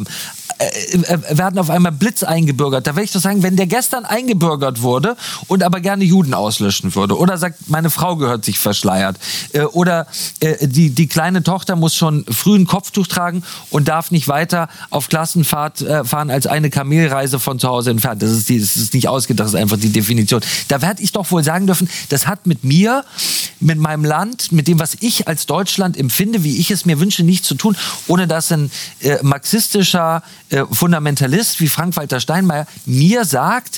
haben, werden auf einmal Blitz eingebürgert. Da will ich doch sagen, wenn der gestern eingebürgert wurde und aber gerne Juden auslöschen würde oder sagt, meine Frau gehört sich verschleiert oder die kleine Tochter muss schon früh ein Kopftuch tragen und darf nicht weiter auf Klassenfahrt fahren als eine Kamelreise von zu Hause entfernt. Das ist nicht ausgedacht, das ist einfach die Definition. Da werde ich doch wohl sagen dürfen, das hat mit mir, mit meinem Land, mit dem, was ich als Deutschland empfinde, wie ich es mir wünsche, nichts zu tun, ohne dass ein marxistischer Fundamentalist wie Frank-Walter Steinmeier mir sagt,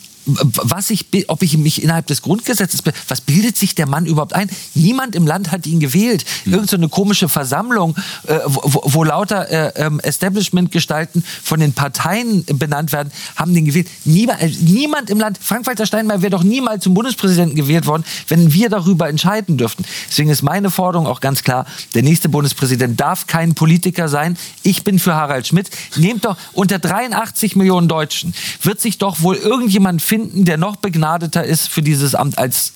ob ich mich innerhalb des Grundgesetzes, was bildet sich der Mann überhaupt ein? Niemand im Land hat ihn gewählt. Irgend so eine komische Versammlung, wo lauter Establishment-Gestalten von den Parteien benannt werden, haben den gewählt. Niemand im Land, Frank-Walter Steinmeier wäre doch niemals zum Bundespräsidenten gewählt worden, wenn wir darüber entscheiden dürften. Deswegen ist meine Forderung auch ganz klar, der nächste Bundespräsident darf kein Politiker sein. Ich bin für Harald Schmidt. Nehmt doch, unter 83 Millionen Deutschen wird sich doch wohl irgendjemand finden, der noch begnadeter ist für dieses Amt als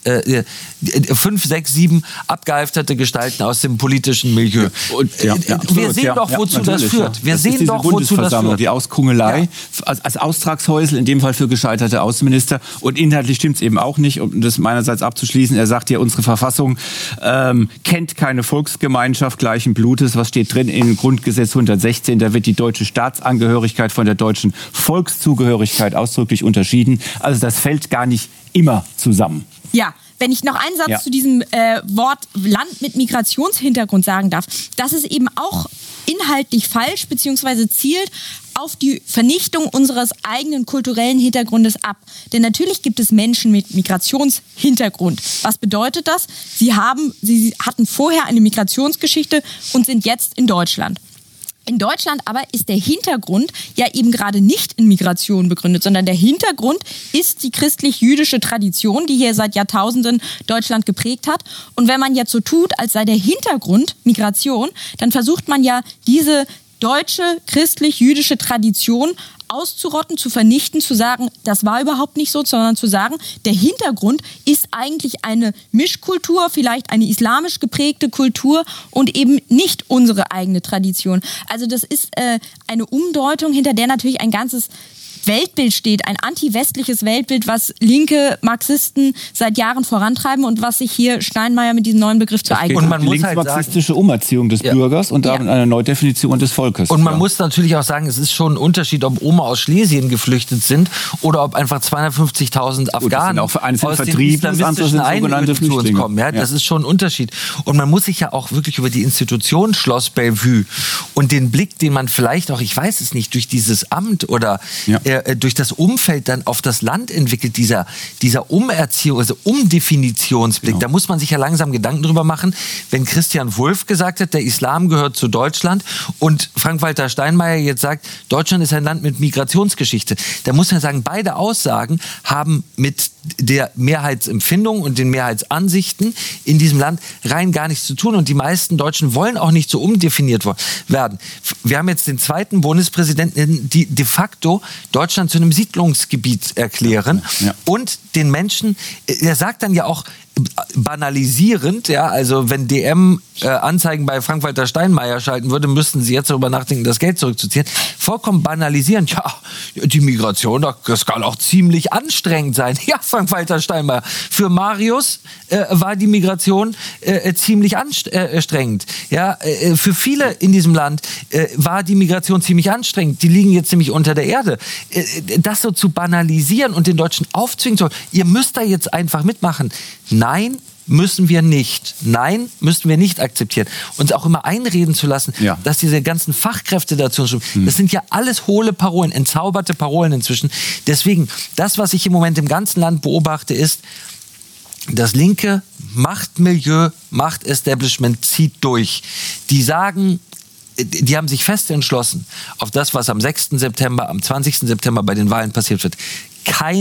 5, 6, 7 abgehalfterte Gestalten aus dem politischen Milieu. Wir sehen doch, wozu das führt. Wir sehen doch, wozu das führt. Die Auskungelei als Austragshäusel, in dem Fall für gescheiterte Außenminister. Und inhaltlich stimmt es eben auch nicht, um das meinerseits abzuschließen. Er sagt ja, unsere Verfassung kennt keine Volksgemeinschaft gleichen Blutes. Was steht drin im Grundgesetz 116? Da wird die deutsche Staatsangehörigkeit von der deutschen Volkszugehörigkeit ausdrücklich unterschieden. Also das fällt gar nicht immer zusammen. Ja, wenn ich noch einen Satz zu diesem Wort Land mit Migrationshintergrund sagen darf. Das ist eben auch inhaltlich falsch, beziehungsweise zielt auf die Vernichtung unseres eigenen kulturellen Hintergrundes ab. Denn natürlich gibt es Menschen mit Migrationshintergrund. Was bedeutet das? Sie hatten vorher eine Migrationsgeschichte und sind jetzt in Deutschland. In Deutschland aber ist der Hintergrund ja eben gerade nicht in Migration begründet, sondern der Hintergrund ist die christlich-jüdische Tradition, die hier seit Jahrtausenden Deutschland geprägt hat. Und wenn man jetzt so tut, als sei der Hintergrund Migration, dann versucht man ja diese deutsche christlich-jüdische Tradition auszurotten, zu vernichten, zu sagen, das war überhaupt nicht so, sondern zu sagen, der Hintergrund ist eigentlich eine Mischkultur, vielleicht eine islamisch geprägte Kultur und eben nicht unsere eigene Tradition. Also das ist eine Umdeutung, hinter der natürlich ein ganzes Weltbild steht, ein anti-westliches Weltbild, was linke Marxisten seit Jahren vorantreiben und was sich hier Steinmeier mit diesem neuen Begriff zu eigen hat. Und man muss linksmarxistische Umerziehung des Bürgers und damit eine Neudefinition des Volkes. Und man muss natürlich auch sagen, es ist schon ein Unterschied, ob Roma aus Schlesien geflüchtet sind oder ob einfach 250.000 Afghanen auch aus den islamistischen Einrichtungen zu uns kommen. Ja, das ist schon ein Unterschied. Und man muss sich ja auch wirklich über die Institution Schloss Bellevue und den Blick, den man vielleicht auch, ich weiß es nicht, durch dieses Amt oder durch das Umfeld dann auf das Land entwickelt, dieser Umerziehung, also Umdefinitionsblick. Genau. Da muss man sich ja langsam Gedanken drüber machen, wenn Christian Wulff gesagt hat, der Islam gehört zu Deutschland und Frank-Walter Steinmeier jetzt sagt, Deutschland ist ein Land mit Migrationsgeschichte. Da muss man sagen, beide Aussagen haben mit der Mehrheitsempfindung und den Mehrheitsansichten in diesem Land rein gar nichts zu tun. Und die meisten Deutschen wollen auch nicht so umdefiniert werden. Wir haben jetzt den zweiten Bundespräsidenten, die de facto Deutschland zu einem Siedlungsgebiet erklären und den Menschen, er sagt dann ja auch banalisierend, ja, also wenn DM Anzeigen bei Frank-Walter Steinmeier schalten würde, müssten sie jetzt darüber nachdenken, das Geld zurückzuziehen. Vollkommen banalisierend, ja, die Migration, das kann auch ziemlich anstrengend sein. Ja, Frank-Walter Steinmeier. Für Marius war die Migration ziemlich anstrengend. Ja, für viele in diesem Land war die Migration ziemlich anstrengend. Die liegen jetzt nämlich unter der Erde. Das so zu banalisieren und den Deutschen aufzwingen zu, ihr müsst da jetzt einfach mitmachen. Nein, müssen wir nicht. Nein, müssen wir nicht akzeptieren. Uns auch immer einreden zu lassen, dass diese ganzen Fachkräfte dazu, das sind ja alles hohle Parolen, entzauberte Parolen inzwischen. Deswegen, das, was ich im Moment im ganzen Land beobachte, ist, das linke Machtmilieu, Machtestablishment zieht durch. Die sagen, die haben sich fest entschlossen auf das, was am 6. September, am 20. September bei den Wahlen passiert wird. Keine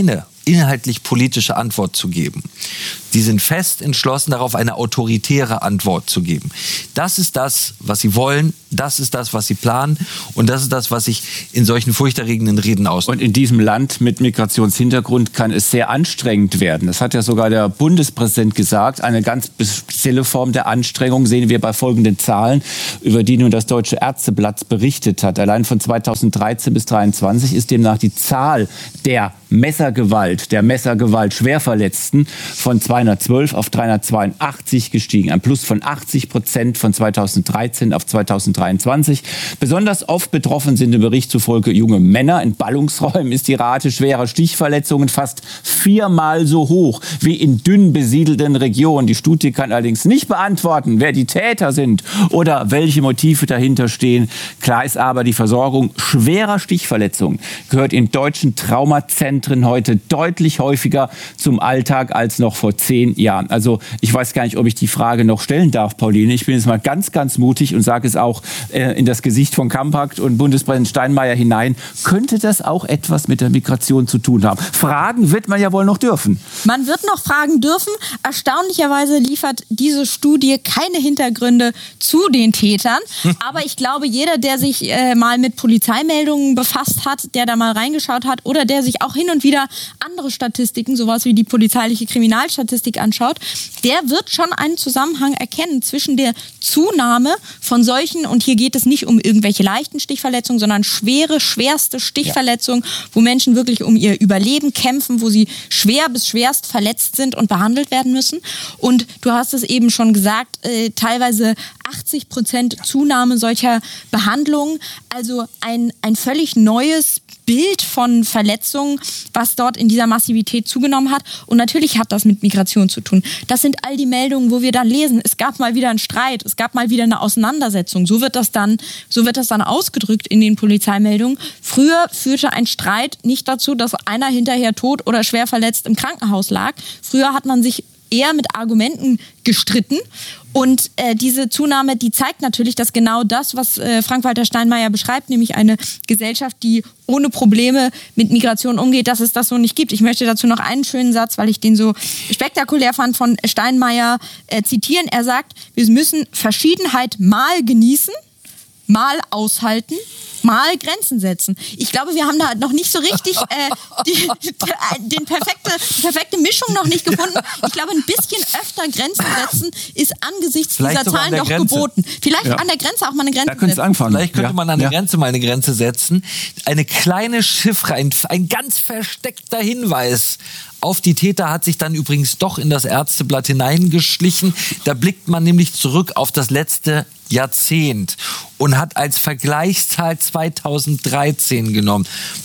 inhaltlich politische Antwort zu geben. Die sind fest entschlossen darauf, eine autoritäre Antwort zu geben. Das ist das, was sie wollen, das ist das, was sie planen und das ist das, was sich in solchen furchterregenden Reden ausdrückt. Und in diesem Land mit Migrationshintergrund kann es sehr anstrengend werden. Das hat ja sogar der Bundespräsident gesagt. Eine ganz spezielle Form der Anstrengung sehen wir bei folgenden Zahlen, über die nun das Deutsche Ärzteblatt berichtet hat. Allein von 2013 bis 2023 ist demnach die Zahl der Messergewalt Schwerverletzten von 212 auf 382 gestiegen. Ein Plus von 80% von 2013 auf 2023. Besonders oft betroffen sind im Bericht zufolge junge Männer. In Ballungsräumen ist die Rate schwerer Stichverletzungen fast 4-mal so hoch wie in dünn besiedelten Regionen. Die Studie kann allerdings nicht beantworten, wer die Täter sind oder welche Motive dahinter stehen. Klar ist aber, die Versorgung schwerer Stichverletzungen gehört in deutschen Traumazentren heute deutlich häufiger zum Alltag als noch vor 10 Jahren. Also ich weiß gar nicht, ob ich die Frage noch stellen darf, Pauline. Ich bin jetzt mal ganz, ganz mutig und sage es auch in das Gesicht von Kampert und Bundespräsident Steinmeier hinein. Könnte das auch etwas mit der Migration zu tun haben? Fragen wird man ja wohl noch dürfen. Man wird noch fragen dürfen. Erstaunlicherweise liefert diese Studie keine Hintergründe zu den Tätern. Aber ich glaube, jeder, der sich mal mit Polizeimeldungen befasst hat, der da mal reingeschaut hat oder der sich auch hin und wieder andere Statistiken, sowas wie die polizeiliche Kriminalstatistik anschaut, der wird schon einen Zusammenhang erkennen zwischen der Zunahme von solchen, und hier geht es nicht um irgendwelche leichten Stichverletzungen, sondern schwerste Stichverletzungen, wo Menschen wirklich um ihr Überleben kämpfen, wo sie schwer bis schwerst verletzt sind und behandelt werden müssen. Und du hast es eben schon gesagt, teilweise 80% Zunahme solcher Behandlungen, also ein völlig neues Bild von Verletzungen, was dort in dieser Massivität zugenommen hat. Und natürlich hat das mit Migration zu tun. Das sind all die Meldungen, wo wir dann lesen, es gab mal wieder einen Streit, es gab mal wieder eine Auseinandersetzung. So wird das dann ausgedrückt in den Polizeimeldungen. Früher führte ein Streit nicht dazu, dass einer hinterher tot oder schwer verletzt im Krankenhaus lag. Früher hat man sich eher mit Argumenten gestritten. Und diese Zunahme, die zeigt natürlich, dass genau das, was Frank-Walter Steinmeier beschreibt, nämlich eine Gesellschaft, die ohne Probleme mit Migration umgeht, dass es das so nicht gibt. Ich möchte dazu noch einen schönen Satz, weil ich den so spektakulär fand, von Steinmeier zitieren. Er sagt, wir müssen Verschiedenheit mal genießen, mal aushalten, mal Grenzen setzen. Ich glaube, wir haben da noch nicht so richtig die perfekte Mischung noch nicht gefunden. Ich glaube, ein bisschen öfter Grenzen setzen ist angesichts dieser Zahlen doch geboten. Vielleicht an der Grenze auch mal eine Grenze setzen. Vielleicht könnte man an der Grenze mal eine Grenze setzen. Eine kleine Chiffre, ein ganz versteckter Hinweis auf die Täter hat sich dann übrigens doch in das Ärzteblatt hineingeschlichen. Da blickt man nämlich zurück auf das letzte Jahrzehnt und hat als Vergleichszahl 2013 genommen.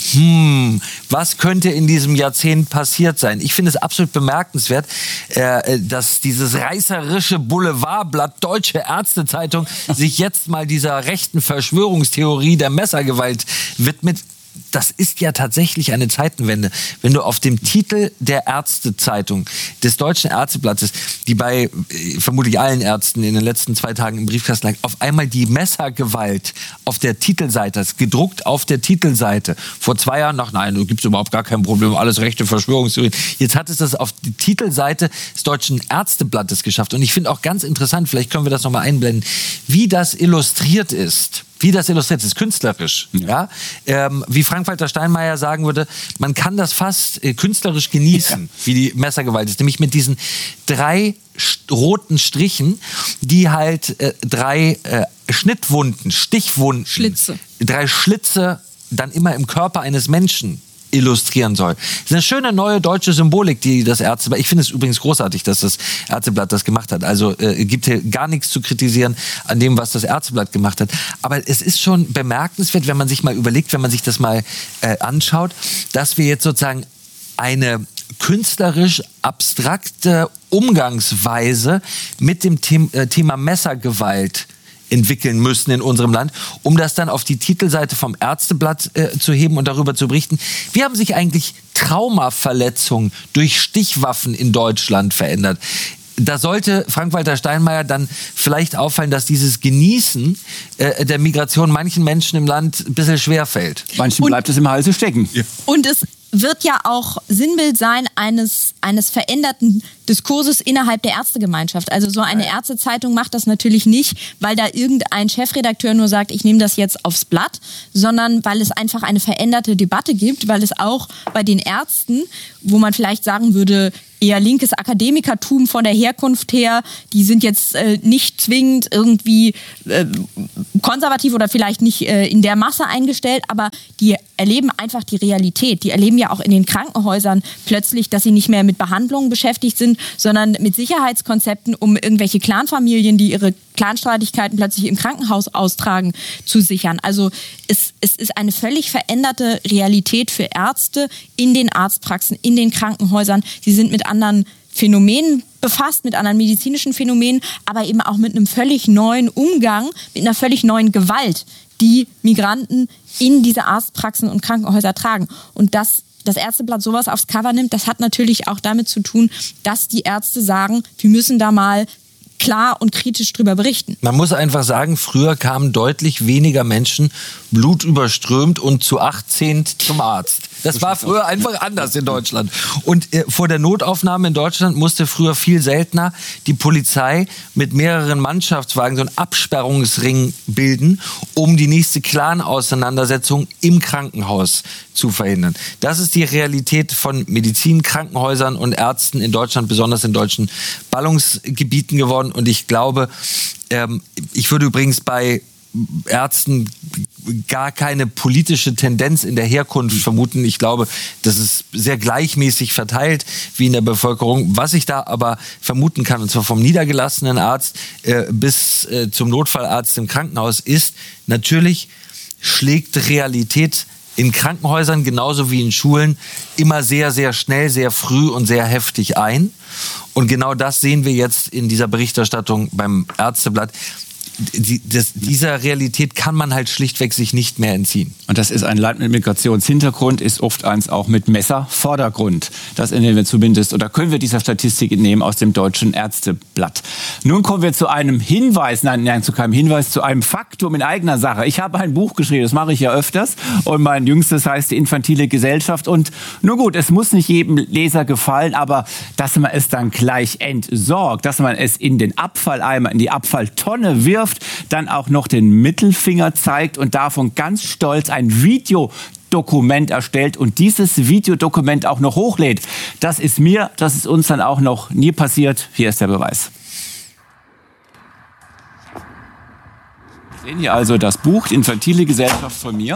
Was könnte in diesem Jahrzehnt passiert sein? Ich finde es absolut bemerkenswert, dass dieses reißerische Boulevardblatt Deutsche Ärztezeitung sich jetzt mal dieser rechten Verschwörungstheorie der Messergewalt widmet. Das ist ja tatsächlich eine Zeitenwende. Wenn du auf dem Titel der Ärztezeitung des Deutschen Ärzteblattes, die bei vermutlich allen Ärzten in den letzten 2 Tagen im Briefkasten lag, auf einmal die Messergewalt auf der Titelseite, gedruckt auf der Titelseite, vor 2 Jahren noch, nein, da gibt es überhaupt gar kein Problem, alles rechte Verschwörungstheorien. Jetzt hat es das auf die Titelseite des Deutschen Ärzteblattes geschafft. Und ich finde auch ganz interessant, vielleicht können wir das nochmal einblenden, wie das illustriert ist. Künstlerisch. Ja? Wie Frank-Walter Steinmeier sagen würde, man kann das fast künstlerisch genießen, wie die Messergewalt ist. Nämlich mit diesen 3 roten Strichen, die halt 3 Schnittwunden, Stichwunden, 3 Schlitze dann immer im Körper eines Menschen illustrieren soll. Das ist eine schöne neue deutsche Symbolik, die das Ärzteblatt, ich finde es übrigens großartig, dass das Ärzteblatt das gemacht hat. Also gibt hier gar nichts zu kritisieren an dem, was das Ärzteblatt gemacht hat. Aber es ist schon bemerkenswert, wenn man sich mal überlegt, wenn man sich das mal anschaut, dass wir jetzt sozusagen eine künstlerisch abstrakte Umgangsweise mit dem Thema Messergewalt entwickeln müssen in unserem Land, um das dann auf die Titelseite vom Ärzteblatt zu heben und darüber zu berichten. Wie haben sich eigentlich Traumaverletzungen durch Stichwaffen in Deutschland verändert? Da sollte Frank-Walter Steinmeier dann vielleicht auffallen, dass dieses Genießen der Migration manchen Menschen im Land ein bisschen schwerfällt. Manchen bleibt es im Halse stecken. Und es wird ja auch Sinnbild sein eines veränderten Diskurses innerhalb der Ärztegemeinschaft. Also so eine Ärztezeitung macht das natürlich nicht, weil da irgendein Chefredakteur nur sagt, ich nehme das jetzt aufs Blatt, sondern weil es einfach eine veränderte Debatte gibt, weil es auch bei den Ärzten, wo man vielleicht sagen würde, eher linkes Akademikertum von der Herkunft her, die sind jetzt nicht zwingend irgendwie konservativ oder vielleicht nicht in der Masse eingestellt, aber die erleben einfach die Realität. Die erleben ja auch in den Krankenhäusern plötzlich, dass sie nicht mehr mit Behandlungen beschäftigt sind, sondern mit Sicherheitskonzepten, um irgendwelche Clanfamilien, die ihre Clanstreitigkeiten plötzlich im Krankenhaus austragen, zu sichern. Also es ist eine völlig veränderte Realität für Ärzte in den Arztpraxen, in den Krankenhäusern. Sie sind mit anderen Phänomenen befasst, mit anderen medizinischen Phänomenen, aber eben auch mit einem völlig neuen Umgang, mit einer völlig neuen Gewalt, die Migranten in diese Arztpraxen und Krankenhäuser tragen. Und das Ärzteblatt sowas aufs Cover nimmt, das hat natürlich auch damit zu tun, dass die Ärzte sagen, wir müssen da mal klar und kritisch drüber berichten. Man muss einfach sagen, früher kamen deutlich weniger Menschen blutüberströmt und zu 18 zum Arzt. Das war früher einfach anders in Deutschland. Und vor der Notaufnahme in Deutschland musste früher viel seltener die Polizei mit mehreren Mannschaftswagen so einen Absperrungsring bilden, um die nächste Clan-Auseinandersetzung im Krankenhaus zu verhindern. Das ist die Realität von Medizin, Krankenhäusern und Ärzten in Deutschland, besonders in deutschen Ballungsgebieten geworden. Und ich glaube, ich würde übrigens bei Ärzten gar keine politische Tendenz in der Herkunft vermuten. Ich glaube, das ist sehr gleichmäßig verteilt wie in der Bevölkerung. Was ich da aber vermuten kann, und zwar vom niedergelassenen Arzt bis zum Notfallarzt im Krankenhaus, ist, natürlich schlägt Realität in Krankenhäusern genauso wie in Schulen immer sehr, sehr schnell, sehr früh und sehr heftig ein. Und genau das sehen wir jetzt in dieser Berichterstattung beim Ärzteblatt. Dieser Realität kann man halt schlichtweg sich nicht mehr entziehen. Und das ist ein Land mit Migrationshintergrund, ist oft eins auch mit Messervordergrund. Das entnehmen wir zumindest, oder können wir dieser Statistik entnehmen aus dem Deutschen Ärzteblatt. Nun kommen wir zu einem Hinweis, nein, zu keinem Hinweis, zu einem Faktum in eigener Sache. Ich habe ein Buch geschrieben, das mache ich ja öfters, und mein jüngstes heißt Die infantile Gesellschaft. Und nun gut, es muss nicht jedem Leser gefallen, aber dass man es dann gleich entsorgt, dass man es in den Abfalleimer, in die Abfalltonne wirft, dann auch noch den Mittelfinger zeigt und davon ganz stolz ein Videodokument erstellt und dieses Videodokument auch noch hochlädt. Das ist uns dann auch noch nie passiert. Hier ist der Beweis. Wir sehen hier also das Buch, die infantile Gesellschaft von mir.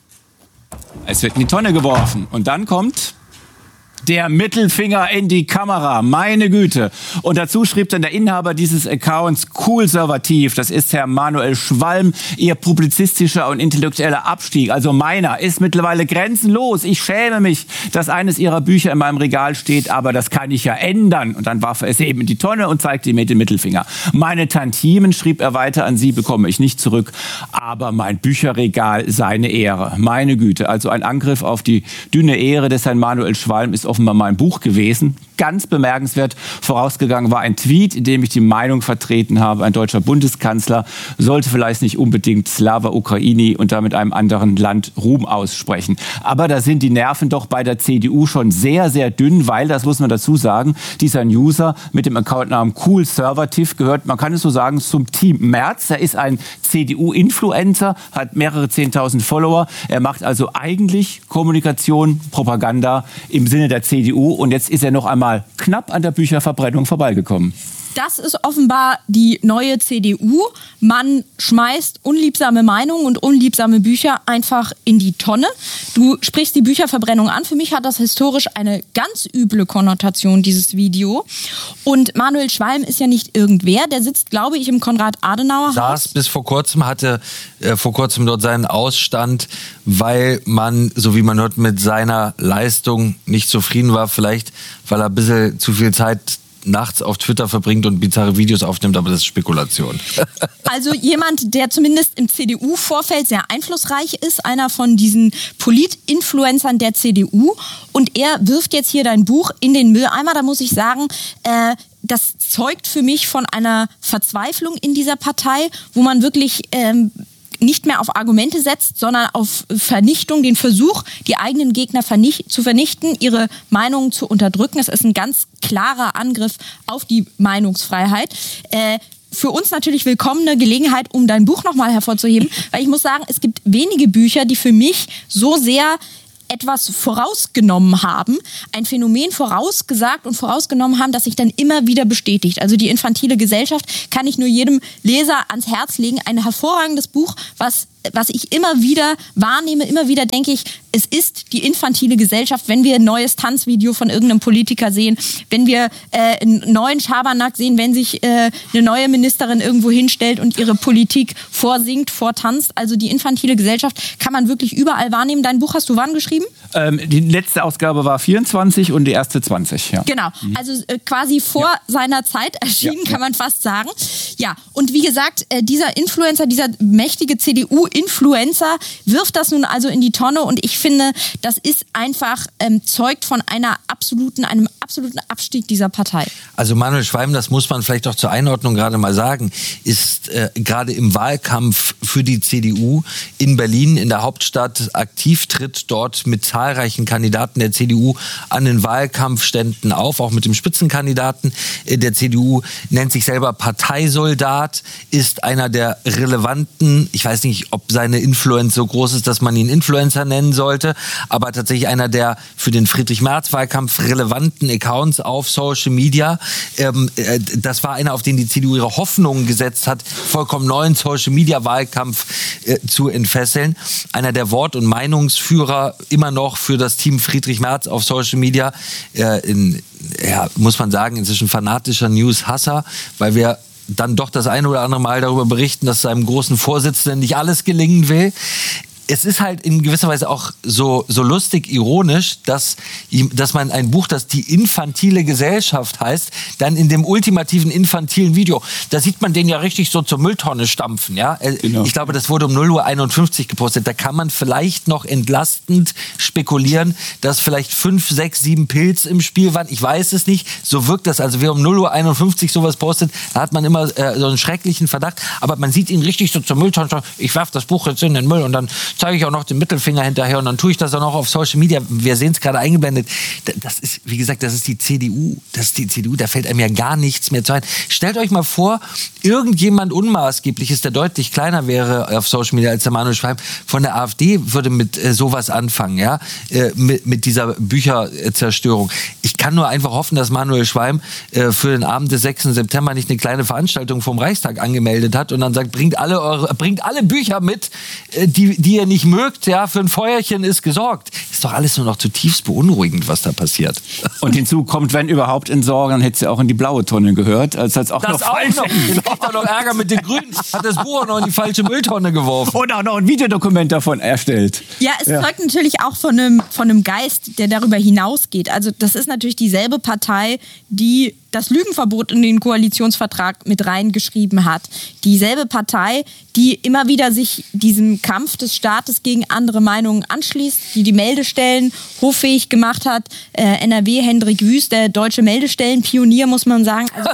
Es wird in die Tonne geworfen und dann kommt der Mittelfinger in die Kamera, meine Güte. Und dazu schrieb dann der Inhaber dieses Accounts, konservativ, das ist Herr Manuel Schwalm, Ihr publizistischer und intellektueller Abstieg, also meiner, ist mittlerweile grenzenlos. Ich schäme mich, dass eines Ihrer Bücher in meinem Regal steht, aber das kann ich ja ändern. Und dann warf er es eben in die Tonne und zeigte mir den Mittelfinger. Meine Tantiemen, schrieb er weiter, an Sie bekomme ich nicht zurück, aber mein Bücherregal seine Ehre. Meine Güte, also ein Angriff auf die dünne Ehre des Herrn Manuel Schwalm ist offenbar mein Buch gewesen. Ganz bemerkenswert. Vorausgegangen war ein Tweet, in dem ich die Meinung vertreten habe, ein deutscher Bundeskanzler sollte vielleicht nicht unbedingt Slava Ukraini und damit einem anderen Land Ruhm aussprechen. Aber da sind die Nerven doch bei der CDU schon sehr, sehr dünn, weil, das muss man dazu sagen, dieser User mit dem Accountnamen konservativ gehört, man kann es so sagen, zum Team Merz. Er ist ein CDU-Influencer, hat mehrere 10.000 Follower. Er macht also eigentlich Kommunikation, Propaganda im Sinne der CDU und jetzt ist er noch einmal knapp an der Bücherverbrennung vorbeigekommen. Das ist offenbar die neue CDU. Man schmeißt unliebsame Meinungen und unliebsame Bücher einfach in die Tonne. Du sprichst die Bücherverbrennung an. Für mich hat das historisch eine ganz üble Konnotation, dieses Video. Und Manuel Schwalm ist ja nicht irgendwer. Der sitzt, glaube ich, im Konrad-Adenauer-Haus. Saß bis vor kurzem, hatte vor kurzem dort seinen Ausstand, weil man, so wie man hört, mit seiner Leistung nicht zufrieden war. Vielleicht, weil er ein bisschen zu viel Zeit nachts auf Twitter verbringt und bizarre Videos aufnimmt, aber das ist Spekulation. Also jemand, der zumindest im CDU-Vorfeld sehr einflussreich ist, einer von diesen Polit-Influencern der CDU, und er wirft jetzt hier dein Buch in den Mülleimer. Da muss ich sagen, das zeugt für mich von einer Verzweiflung in dieser Partei, wo man wirklich nicht mehr auf Argumente setzt, sondern auf Vernichtung, den Versuch, die eigenen Gegner zu vernichten, ihre Meinungen zu unterdrücken. Es ist ein ganz klarer Angriff auf die Meinungsfreiheit. Für uns natürlich willkommene Gelegenheit, um dein Buch nochmal hervorzuheben, weil ich muss sagen, es gibt wenige Bücher, die für mich so sehr etwas vorausgenommen haben, ein Phänomen vorausgesagt und vorausgenommen haben, das sich dann immer wieder bestätigt. Also die infantile Gesellschaft kann ich nur jedem Leser ans Herz legen. Ein hervorragendes Buch, was ich immer wieder wahrnehme, immer wieder denke ich, es ist die infantile Gesellschaft, wenn wir ein neues Tanzvideo von irgendeinem Politiker sehen, wenn wir einen neuen Schabernack sehen, wenn sich eine neue Ministerin irgendwo hinstellt und ihre Politik vorsingt, vortanzt. Also die infantile Gesellschaft kann man wirklich überall wahrnehmen. Dein Buch hast du wann geschrieben? Die letzte Ausgabe war 24 und die erste 20. Ja. Genau, also quasi vor seiner Zeit erschienen, kann man fast sagen. Ja, und wie gesagt, dieser Influencer, dieser mächtige CDU-Influencer wirft das nun also in die Tonne und ich finde, das ist einfach, zeugt von einem absoluten Abstieg dieser Partei. Also Manuel Schwalm, das muss man vielleicht auch zur Einordnung gerade mal sagen, ist gerade im Wahlkampf für die CDU in Berlin, in der Hauptstadt, aktiv, tritt dort mit zahlreichen Kandidaten der CDU an den Wahlkampfständen auf, auch mit dem Spitzenkandidaten der CDU, nennt sich selber Parteisoldat, ist einer der relevanten, ich weiß nicht, ob seine Influenz so groß ist, dass man ihn Influencer nennen sollte, aber tatsächlich einer der für den Friedrich-Merz-Wahlkampf relevanten Accounts auf Social Media. Das war einer, auf den die CDU ihre Hoffnungen gesetzt hat, vollkommen neuen Social-Media-Wahlkampf zu entfesseln. Einer der Wort- und Meinungsführer immer noch für das Team Friedrich Merz auf Social Media. Muss man sagen, inzwischen fanatischer News-Hasser, weil wir dann doch das eine oder andere Mal darüber berichten, dass seinem großen Vorsitzenden nicht alles gelingen will. Es ist halt in gewisser Weise auch so lustig, ironisch, dass man ein Buch, das die infantile Gesellschaft heißt, dann in dem ultimativen infantilen Video, da sieht man den ja richtig so zur Mülltonne stampfen. Ja? Genau. Ich glaube, das wurde um 0:51 Uhr gepostet. Da kann man vielleicht noch entlastend spekulieren, dass vielleicht 5, 6, 7 Pilz im Spiel waren. Ich weiß es nicht. So wirkt das. Also wer um 0:51 Uhr sowas postet, da hat man immer so einen schrecklichen Verdacht. Aber man sieht ihn richtig so zur Mülltonne stampfen. Ich werfe das Buch jetzt in den Müll und dann zeige ich auch noch den Mittelfinger hinterher und dann tue ich das auch noch auf Social Media. Wir sehen es gerade eingeblendet. Das ist, wie gesagt, das ist die CDU. Da fällt einem ja gar nichts mehr zu ein. Stellt euch mal vor, irgendjemand Unmaßgebliches, der deutlich kleiner wäre auf Social Media als der Manuel Schwalm, von der AfD würde mit sowas anfangen, ja? Mit dieser Bücherzerstörung. Ich kann nur einfach hoffen, dass Manuel Schwalm für den Abend des 6. September nicht eine kleine Veranstaltung vom Reichstag angemeldet hat und dann sagt, bringt alle Bücher mit, die ihr nicht mögt, ja, für ein Feuerchen ist gesorgt. Ist doch alles nur noch zutiefst beunruhigend, was da passiert. Und hinzu kommt, wenn überhaupt in Sorge, dann hätte sie auch in die blaue Tonne gehört. Also das auch noch falsch. Es gibt doch noch Ärger mit den Grünen. Hat das Buch auch noch in die falsche Mülltonne geworfen. Und auch noch ein Videodokument davon erstellt. Ja, es zeugt natürlich auch von einem Geist, der darüber hinausgeht. Also das ist natürlich dieselbe Partei, die das Lügenverbot in den Koalitionsvertrag mit reingeschrieben hat. Dieselbe Partei, die immer wieder sich diesem Kampf des Staates gegen andere Meinungen anschließt, die Meldestellen hoffähig gemacht hat. NRW, Hendrik Wüst, der deutsche Meldestellenpionier, muss man sagen. Also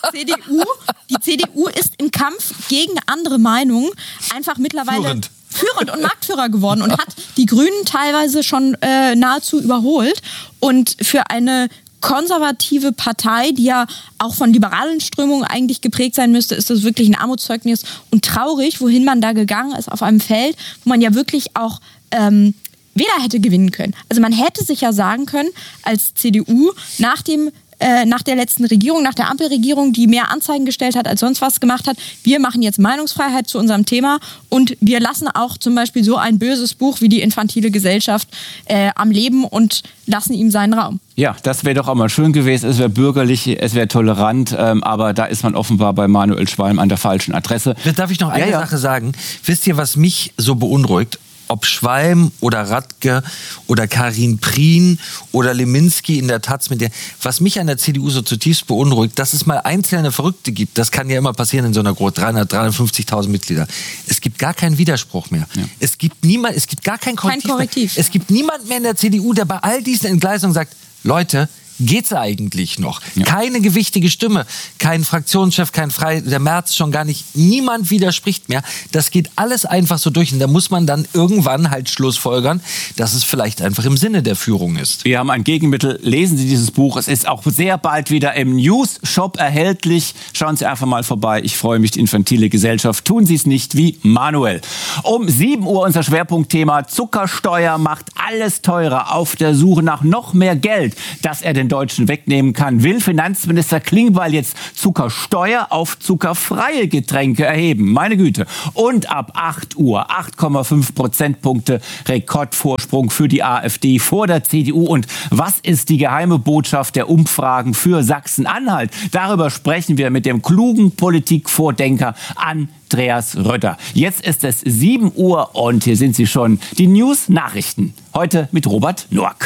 die CDU ist im Kampf gegen andere Meinungen einfach mittlerweile führend und Marktführer geworden und hat die Grünen teilweise schon nahezu überholt. Und für eine konservative Partei, die ja auch von liberalen Strömungen eigentlich geprägt sein müsste, ist das wirklich ein Armutszeugnis und traurig, wohin man da gegangen ist auf einem Feld, wo man ja wirklich auch Wähler hätte gewinnen können. Also man hätte sich ja sagen können, als CDU nach der letzten Regierung, nach der Ampelregierung, die mehr Anzeigen gestellt hat, als sonst was gemacht hat, wir machen jetzt Meinungsfreiheit zu unserem Thema und wir lassen auch zum Beispiel so ein böses Buch wie die infantile Gesellschaft am Leben und lassen ihm seinen Raum. Ja, das wäre doch auch mal schön gewesen. Es wäre bürgerlich, es wäre tolerant, aber da ist man offenbar bei Manuel Schwalm an der falschen Adresse. Darf ich noch eine Sache sagen? Wisst ihr, was mich so beunruhigt? Ob Schwalm oder Radke oder Karin Prien oder Leminski in der Taz was mich an der CDU so zutiefst beunruhigt, dass es mal einzelne Verrückte gibt. Das kann ja immer passieren in so einer Gruppe, 350.000 Mitglieder. Es gibt gar keinen Widerspruch mehr. Ja. Es gibt gar kein Korrektiv. Es gibt niemanden mehr in der CDU, der bei all diesen Entgleisungen sagt, Leute, geht's eigentlich noch? Ja. Keine gewichtige Stimme, kein Fraktionschef, der Merz schon gar nicht, niemand widerspricht mehr. Das geht alles einfach so durch und da muss man dann irgendwann halt schlussfolgern, dass es vielleicht einfach im Sinne der Führung ist. Wir haben ein Gegenmittel, lesen Sie dieses Buch, es ist auch sehr bald wieder im News-Shop erhältlich. Schauen Sie einfach mal vorbei, ich freue mich, die infantile Gesellschaft. Tun Sie es nicht wie Manuel. Um 7 Uhr unser Schwerpunktthema Zuckersteuer macht alles teurer. Auf der Suche nach noch mehr Geld, das er den Deutschen wegnehmen kann, will Finanzminister Klingbeil jetzt Zuckersteuer auf zuckerfreie Getränke erheben. Meine Güte. Und ab 8 Uhr 8,5 Prozentpunkte Rekordvorsprung für die AfD vor der CDU. Und was ist die geheime Botschaft der Umfragen für Sachsen-Anhalt? Darüber sprechen wir mit dem klugen Politikvordenker Andreas Rötter. Jetzt ist es 7 Uhr und hier sind sie schon, die News-Nachrichten. Heute mit Robert Noack.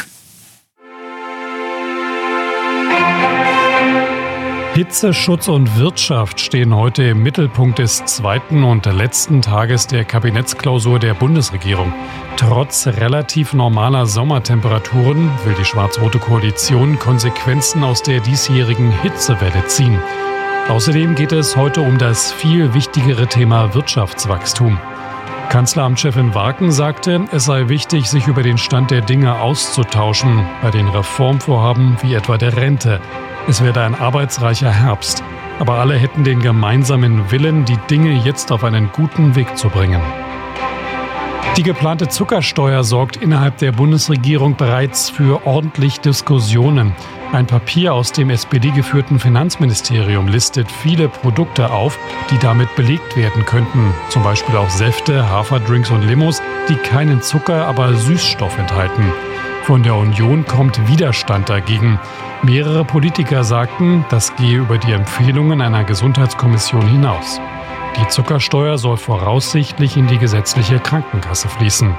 Hitze, Schutz und Wirtschaft stehen heute im Mittelpunkt des zweiten und letzten Tages der Kabinettsklausur der Bundesregierung. Trotz relativ normaler Sommertemperaturen will die schwarz-rote Koalition Konsequenzen aus der diesjährigen Hitzewelle ziehen. Außerdem geht es heute um das viel wichtigere Thema Wirtschaftswachstum. Kanzleramtschefin Warken sagte, es sei wichtig, sich über den Stand der Dinge auszutauschen, bei den Reformvorhaben wie etwa der Rente. Es werde ein arbeitsreicher Herbst, aber alle hätten den gemeinsamen Willen, die Dinge jetzt auf einen guten Weg zu bringen. Die geplante Zuckersteuer sorgt innerhalb der Bundesregierung bereits für ordentlich Diskussionen. Ein Papier aus dem SPD-geführten Finanzministerium listet viele Produkte auf, die damit belegt werden könnten. Zum Beispiel auch Säfte, Haferdrinks und Limos, die keinen Zucker, aber Süßstoff enthalten. Von der Union kommt Widerstand dagegen. Mehrere Politiker sagten, das gehe über die Empfehlungen einer Gesundheitskommission hinaus. Die Zuckersteuer soll voraussichtlich in die gesetzliche Krankenkasse fließen.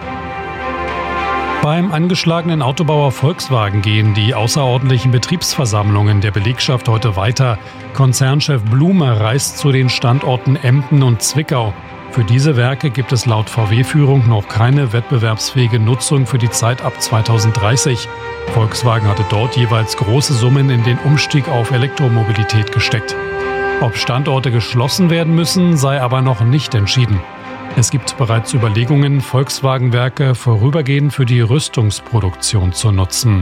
Beim angeschlagenen Autobauer Volkswagen gehen die außerordentlichen Betriebsversammlungen der Belegschaft heute weiter. Konzernchef Blume reist zu den Standorten Emden und Zwickau. Für diese Werke gibt es laut VW-Führung noch keine wettbewerbsfähige Nutzung für die Zeit ab 2030. Volkswagen hatte dort jeweils große Summen in den Umstieg auf Elektromobilität gesteckt. Ob Standorte geschlossen werden müssen, sei aber noch nicht entschieden. Es gibt bereits Überlegungen, Volkswagen-Werke vorübergehend für die Rüstungsproduktion zu nutzen.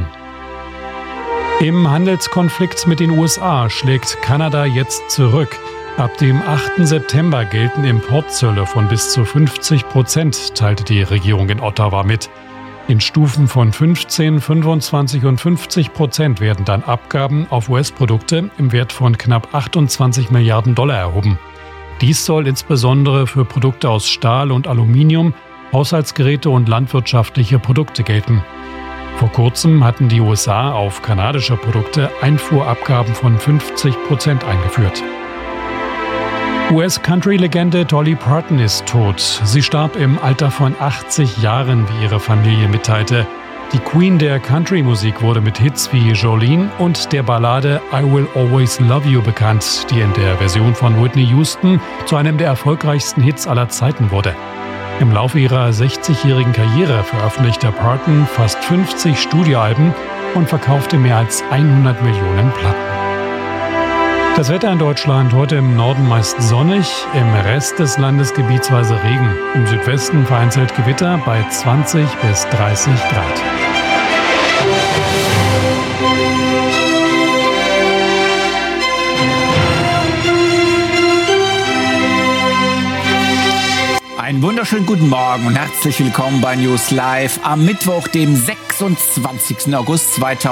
Im Handelskonflikt mit den USA schlägt Kanada jetzt zurück. Ab dem 8. September gelten Importzölle von bis zu 50%, teilte die Regierung in Ottawa mit. In Stufen von 15, 25 und 50% werden dann Abgaben auf US-Produkte im Wert von knapp 28 Milliarden $ erhoben. Dies soll insbesondere für Produkte aus Stahl und Aluminium, Haushaltsgeräte und landwirtschaftliche Produkte gelten. Vor kurzem hatten die USA auf kanadische Produkte Einfuhrabgaben von 50% eingeführt. US-Country-Legende Dolly Parton ist tot. Sie starb im Alter von 80 Jahren, wie ihre Familie mitteilte. Die Queen der Country-Musik wurde mit Hits wie Jolene und der Ballade I Will Always Love You bekannt, die in der Version von Whitney Houston zu einem der erfolgreichsten Hits aller Zeiten wurde. Im Laufe ihrer 60-jährigen Karriere veröffentlichte Parton fast 50 Studioalben und verkaufte mehr als 100 Millionen Platten. Das Wetter in Deutschland heute im Norden meist sonnig, im Rest des Landes gebietsweise Regen. Im Südwesten vereinzelt Gewitter bei 20 bis 30 Grad. Einen wunderschönen guten Morgen und herzlich willkommen bei News Live am Mittwoch, dem 26. August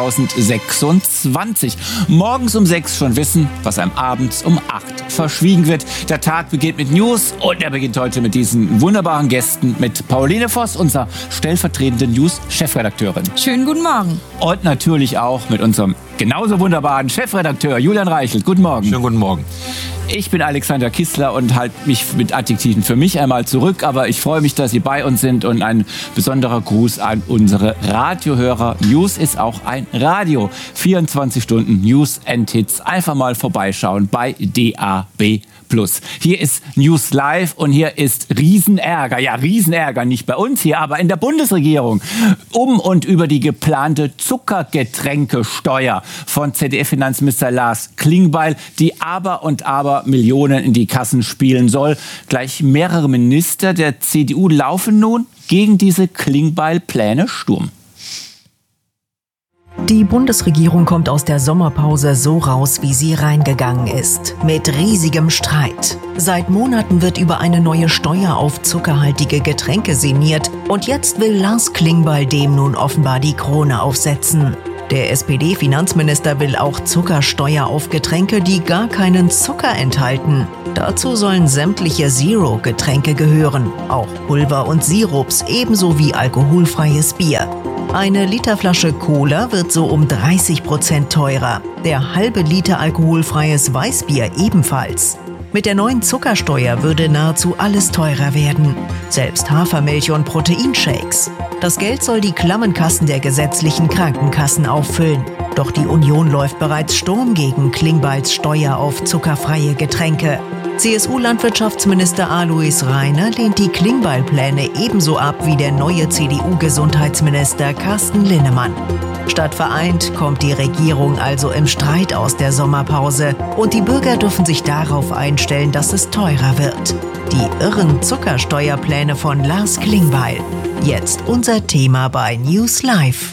2026. Morgens um 6 schon wissen, was einem abends um 8 verschwiegen wird. Der Tag beginnt mit News und er beginnt heute mit diesen wunderbaren Gästen, mit Pauline Voss, unserer stellvertretenden News-Chefredakteurin. Schönen guten Morgen. Und natürlich auch mit unserem genauso wunderbaren Chefredakteur Julian Reichelt. Guten Morgen. Schönen guten Morgen. Ich bin Alexander Kissler und halte mich mit Adjektiven für mich einmal zurück, aber ich freue mich, dass Sie bei uns sind und ein besonderer Gruß an unsere Radiohörer. News ist auch ein Radio. 24 Stunden News and Hits. Einfach mal vorbeischauen bei DAB+. Plus. Hier ist News Live und hier ist Riesenärger. Ja, Riesenärger, nicht bei uns hier, aber in der Bundesregierung. Um und über die geplante Zuckergetränkesteuer von ZDF-Finanzminister Lars Klingbeil, die aber Millionen in die Kassen spielen soll. Gleich mehrere Minister der CDU laufen nun gegen diese Klingbeil-Pläne Sturm. Die Bundesregierung kommt aus der Sommerpause so raus, wie sie reingegangen ist. Mit riesigem Streit. Seit Monaten wird über eine neue Steuer auf zuckerhaltige Getränke sinniert. Und jetzt will Lars Klingbeil dem nun offenbar die Krone aufsetzen. Der SPD-Finanzminister will auch Zuckersteuer auf Getränke, die gar keinen Zucker enthalten. Dazu sollen sämtliche Zero-Getränke gehören. Auch Pulver und Sirups, ebenso wie alkoholfreies Bier. Eine Literflasche Cola wird so um 30% teurer. Der halbe Liter alkoholfreies Weißbier ebenfalls. Mit der neuen Zuckersteuer würde nahezu alles teurer werden. Selbst Hafermilch und Proteinshakes. Das Geld soll die klammen Kassen der gesetzlichen Krankenkassen auffüllen. Doch die Union läuft bereits Sturm gegen Klingbeils Steuer auf zuckerfreie Getränke. CSU-Landwirtschaftsminister Alois Rainer lehnt die Klingbeil-Pläne ebenso ab wie der neue CDU-Gesundheitsminister Carsten Linnemann. Statt vereint kommt die Regierung also im Streit aus der Sommerpause und die Bürger dürfen sich darauf einstellen, dass es teurer wird. Die irren Zuckersteuerpläne von Lars Klingbeil. Jetzt unser Thema bei News Live.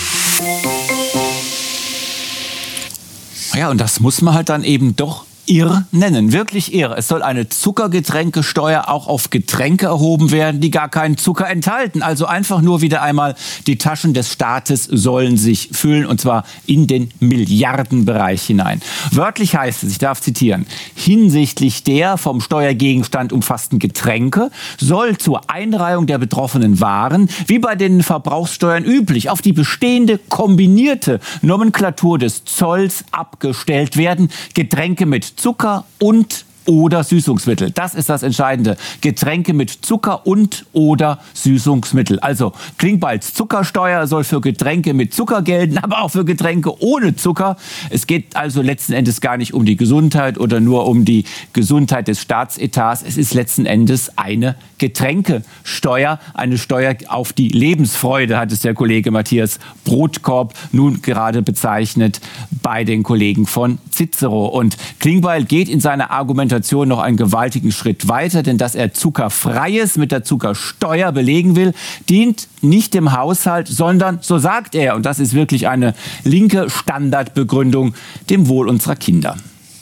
Ja, und das muss man halt dann eben doch irr nennen, wirklich irr. Es soll eine Zuckergetränkesteuer auch auf Getränke erhoben werden, die gar keinen Zucker enthalten. Also einfach nur wieder einmal, die Taschen des Staates sollen sich füllen und zwar in den Milliardenbereich hinein. Wörtlich heißt es, ich darf zitieren, hinsichtlich der vom Steuergegenstand umfassten Getränke soll zur Einreihung der betroffenen Waren, wie bei den Verbrauchssteuern üblich, auf die bestehende kombinierte Nomenklatur des Zolls abgestellt werden, Getränke mit Zucker und oder Süßungsmittel. Das ist das Entscheidende. Getränke mit Zucker und oder Süßungsmittel. Also Klingbeils Zuckersteuer soll für Getränke mit Zucker gelten, aber auch für Getränke ohne Zucker. Es geht also letzten Endes gar nicht um die Gesundheit oder nur um die Gesundheit des Staatsetats. Es ist letzten Endes eine Getränkesteuer, eine Steuer auf die Lebensfreude, hat es der Kollege Matthias Brotkorb nun gerade bezeichnet bei den Kollegen von Cicero. Und Klingbeil geht in seiner Argumentation noch einen gewaltigen Schritt weiter, denn dass er Zuckerfreies mit der Zuckersteuer belegen will, dient nicht dem Haushalt, sondern, so sagt er, und das ist wirklich eine linke Standardbegründung, dem Wohl unserer Kinder.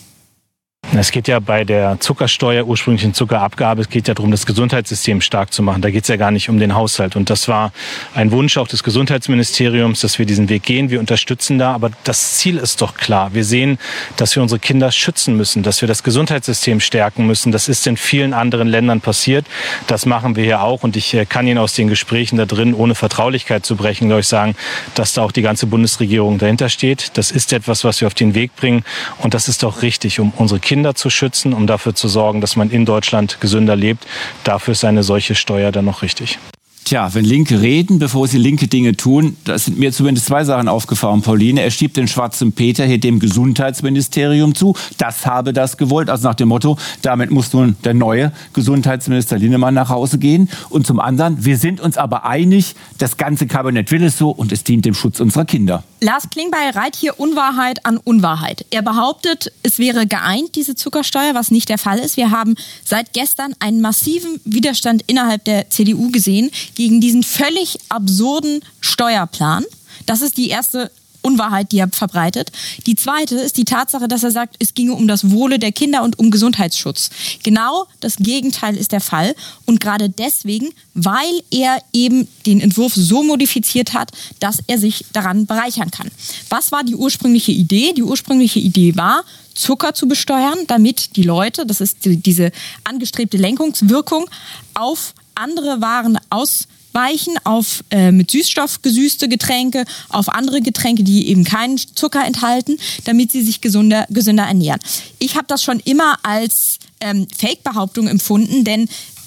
Es geht ja bei der Zuckersteuer, ursprünglichen Zuckerabgabe, es geht ja darum, das Gesundheitssystem stark zu machen. Da geht es ja gar nicht um den Haushalt. Und das war ein Wunsch auch des Gesundheitsministeriums, dass wir diesen Weg gehen. Wir unterstützen da, aber das Ziel ist doch klar. Wir sehen, dass wir unsere Kinder schützen müssen, dass wir das Gesundheitssystem stärken müssen. Das ist in vielen anderen Ländern passiert. Das machen wir hier auch. Und ich kann Ihnen aus den Gesprächen da drin, ohne Vertraulichkeit zu brechen, glaube ich, sagen, dass da auch die ganze Bundesregierung dahinter steht. Das ist etwas, was wir auf den Weg bringen. Und das ist doch richtig, um unsere Kinder zu schützen, um dafür zu sorgen, dass man in Deutschland gesünder lebt. Dafür ist eine solche Steuer dann noch richtig. Tja, wenn Linke reden, bevor sie linke Dinge tun, da sind mir zumindest zwei Sachen aufgefallen, Pauline. Er schiebt den schwarzen Peter hier dem Gesundheitsministerium zu. Das habe das gewollt. Also nach dem Motto, damit muss nun der neue Gesundheitsminister Linnemann nach Hause gehen. Und zum anderen, wir sind uns aber einig, das ganze Kabinett will es so und es dient dem Schutz unserer Kinder. Lars Klingbeil reiht hier Unwahrheit an Unwahrheit. Er behauptet, es wäre geeint, diese Zuckersteuer, was nicht der Fall ist. Wir haben seit gestern einen massiven Widerstand innerhalb der CDU gesehen gegen diesen völlig absurden Steuerplan. Das ist die erste Unwahrheit, die er verbreitet. Die zweite ist die Tatsache, dass er sagt, es ginge um das Wohle der Kinder und um Gesundheitsschutz. Genau das Gegenteil ist der Fall. Und gerade deswegen, weil er eben den Entwurf so modifiziert hat, dass er sich daran bereichern kann. Was war die ursprüngliche Idee? Die ursprüngliche Idee war, Zucker zu besteuern, damit die Leute, das ist diese angestrebte Lenkungswirkung, auf andere Waren ausweichen, auf mit Süßstoff gesüßte Getränke, auf andere Getränke, die eben keinen Zucker enthalten, damit sie sich gesünder ernähren. Ich habe das schon immer als Fake-Behauptung empfunden, denn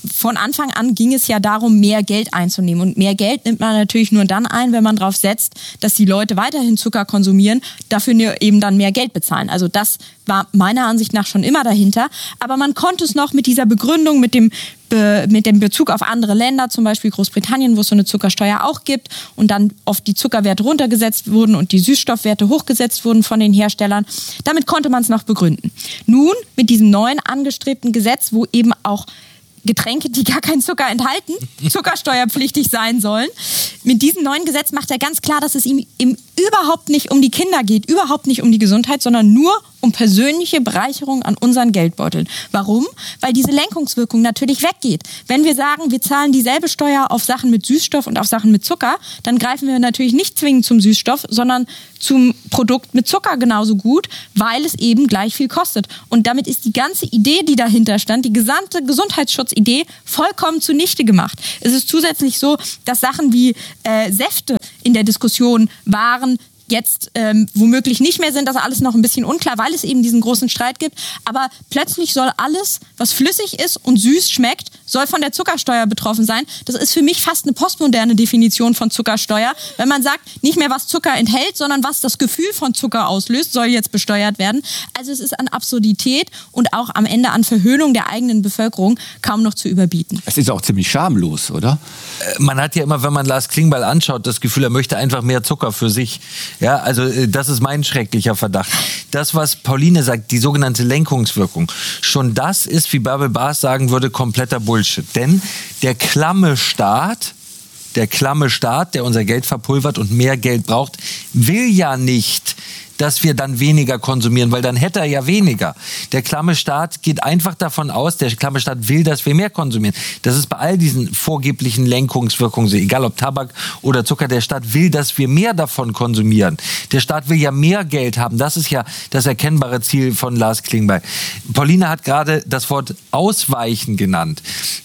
von Anfang an ging es ja darum, mehr Geld einzunehmen. Und mehr Geld nimmt man natürlich nur dann ein, wenn man darauf setzt, dass die Leute weiterhin Zucker konsumieren, dafür eben dann mehr Geld bezahlen. Also das war meiner Ansicht nach schon immer dahinter. Aber man konnte es noch mit dieser Begründung, mit dem Bezug auf andere Länder, zum Beispiel Großbritannien, wo es so eine Zuckersteuer auch gibt und dann oft die Zuckerwerte runtergesetzt wurden und die Süßstoffwerte hochgesetzt wurden von den Herstellern. Damit konnte man es noch begründen. Nun mit diesem neuen angestrebten Gesetz, wo eben auch Getränke, die gar keinen Zucker enthalten, zuckersteuerpflichtig sein sollen. Mit diesem neuen Gesetz macht er ganz klar, dass es ihm überhaupt nicht um die Kinder geht, überhaupt nicht um die Gesundheit, sondern nur um persönliche Bereicherung an unseren Geldbeuteln. Warum? Weil diese Lenkungswirkung natürlich weggeht. Wenn wir sagen, wir zahlen dieselbe Steuer auf Sachen mit Süßstoff und auf Sachen mit Zucker, dann greifen wir natürlich nicht zwingend zum Süßstoff, sondern zum Produkt mit Zucker genauso gut, weil es eben gleich viel kostet. Und damit ist die ganze Idee, die dahinter stand, die gesamte Gesundheitsschutzidee, vollkommen zunichte gemacht. Es ist zusätzlich so, dass Sachen wie Säfte in der Diskussion waren, jetzt womöglich nicht mehr sind, das ist alles noch ein bisschen unklar, weil es eben diesen großen Streit gibt. Aber plötzlich soll alles, was flüssig ist und süß schmeckt, soll von der Zuckersteuer betroffen sein. Das ist für mich fast eine postmoderne Definition von Zuckersteuer. Wenn man sagt, nicht mehr was Zucker enthält, sondern was das Gefühl von Zucker auslöst, soll jetzt besteuert werden. Also es ist an Absurdität und auch am Ende an Verhöhnung der eigenen Bevölkerung kaum noch zu überbieten. Es ist auch ziemlich schamlos, oder? Man hat ja immer, wenn man Lars Klingbeil anschaut, das Gefühl, er möchte einfach mehr Zucker für sich. Ja, also das ist mein schrecklicher Verdacht. Das, was Pauline sagt, die sogenannte Lenkungswirkung, schon das ist, wie Bärbel Baas sagen würde, kompletter Bullshit. Denn der klamme Staat, der unser Geld verpulvert und mehr Geld braucht, will ja nicht, dass wir dann weniger konsumieren, weil dann hätte er ja weniger. Der klamme Staat geht einfach davon aus, der klamme Staat will, dass wir mehr konsumieren. Das ist bei all diesen vorgeblichen Lenkungswirkungen so, egal ob Tabak oder Zucker, der Staat will, dass wir mehr davon konsumieren. Der Staat will ja mehr Geld haben. Das ist ja das erkennbare Ziel von Lars Klingbeil. Pauline hat gerade das Wort Ausweichen genannt.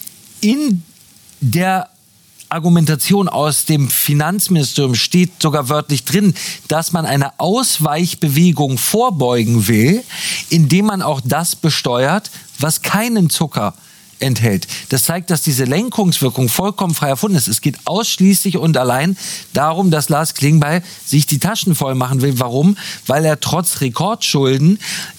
In der Argumentation aus dem Finanzministerium steht sogar wörtlich drin, dass man einer Ausweichbewegung vorbeugen will, indem man auch das besteuert, was keinen Zucker enthält. Das zeigt, dass diese Lenkungswirkung vollkommen frei erfunden ist. Es geht ausschließlich und allein darum, dass Lars Klingbeil sich die Taschen voll machen will. Warum? Weil er trotz Rekordschulden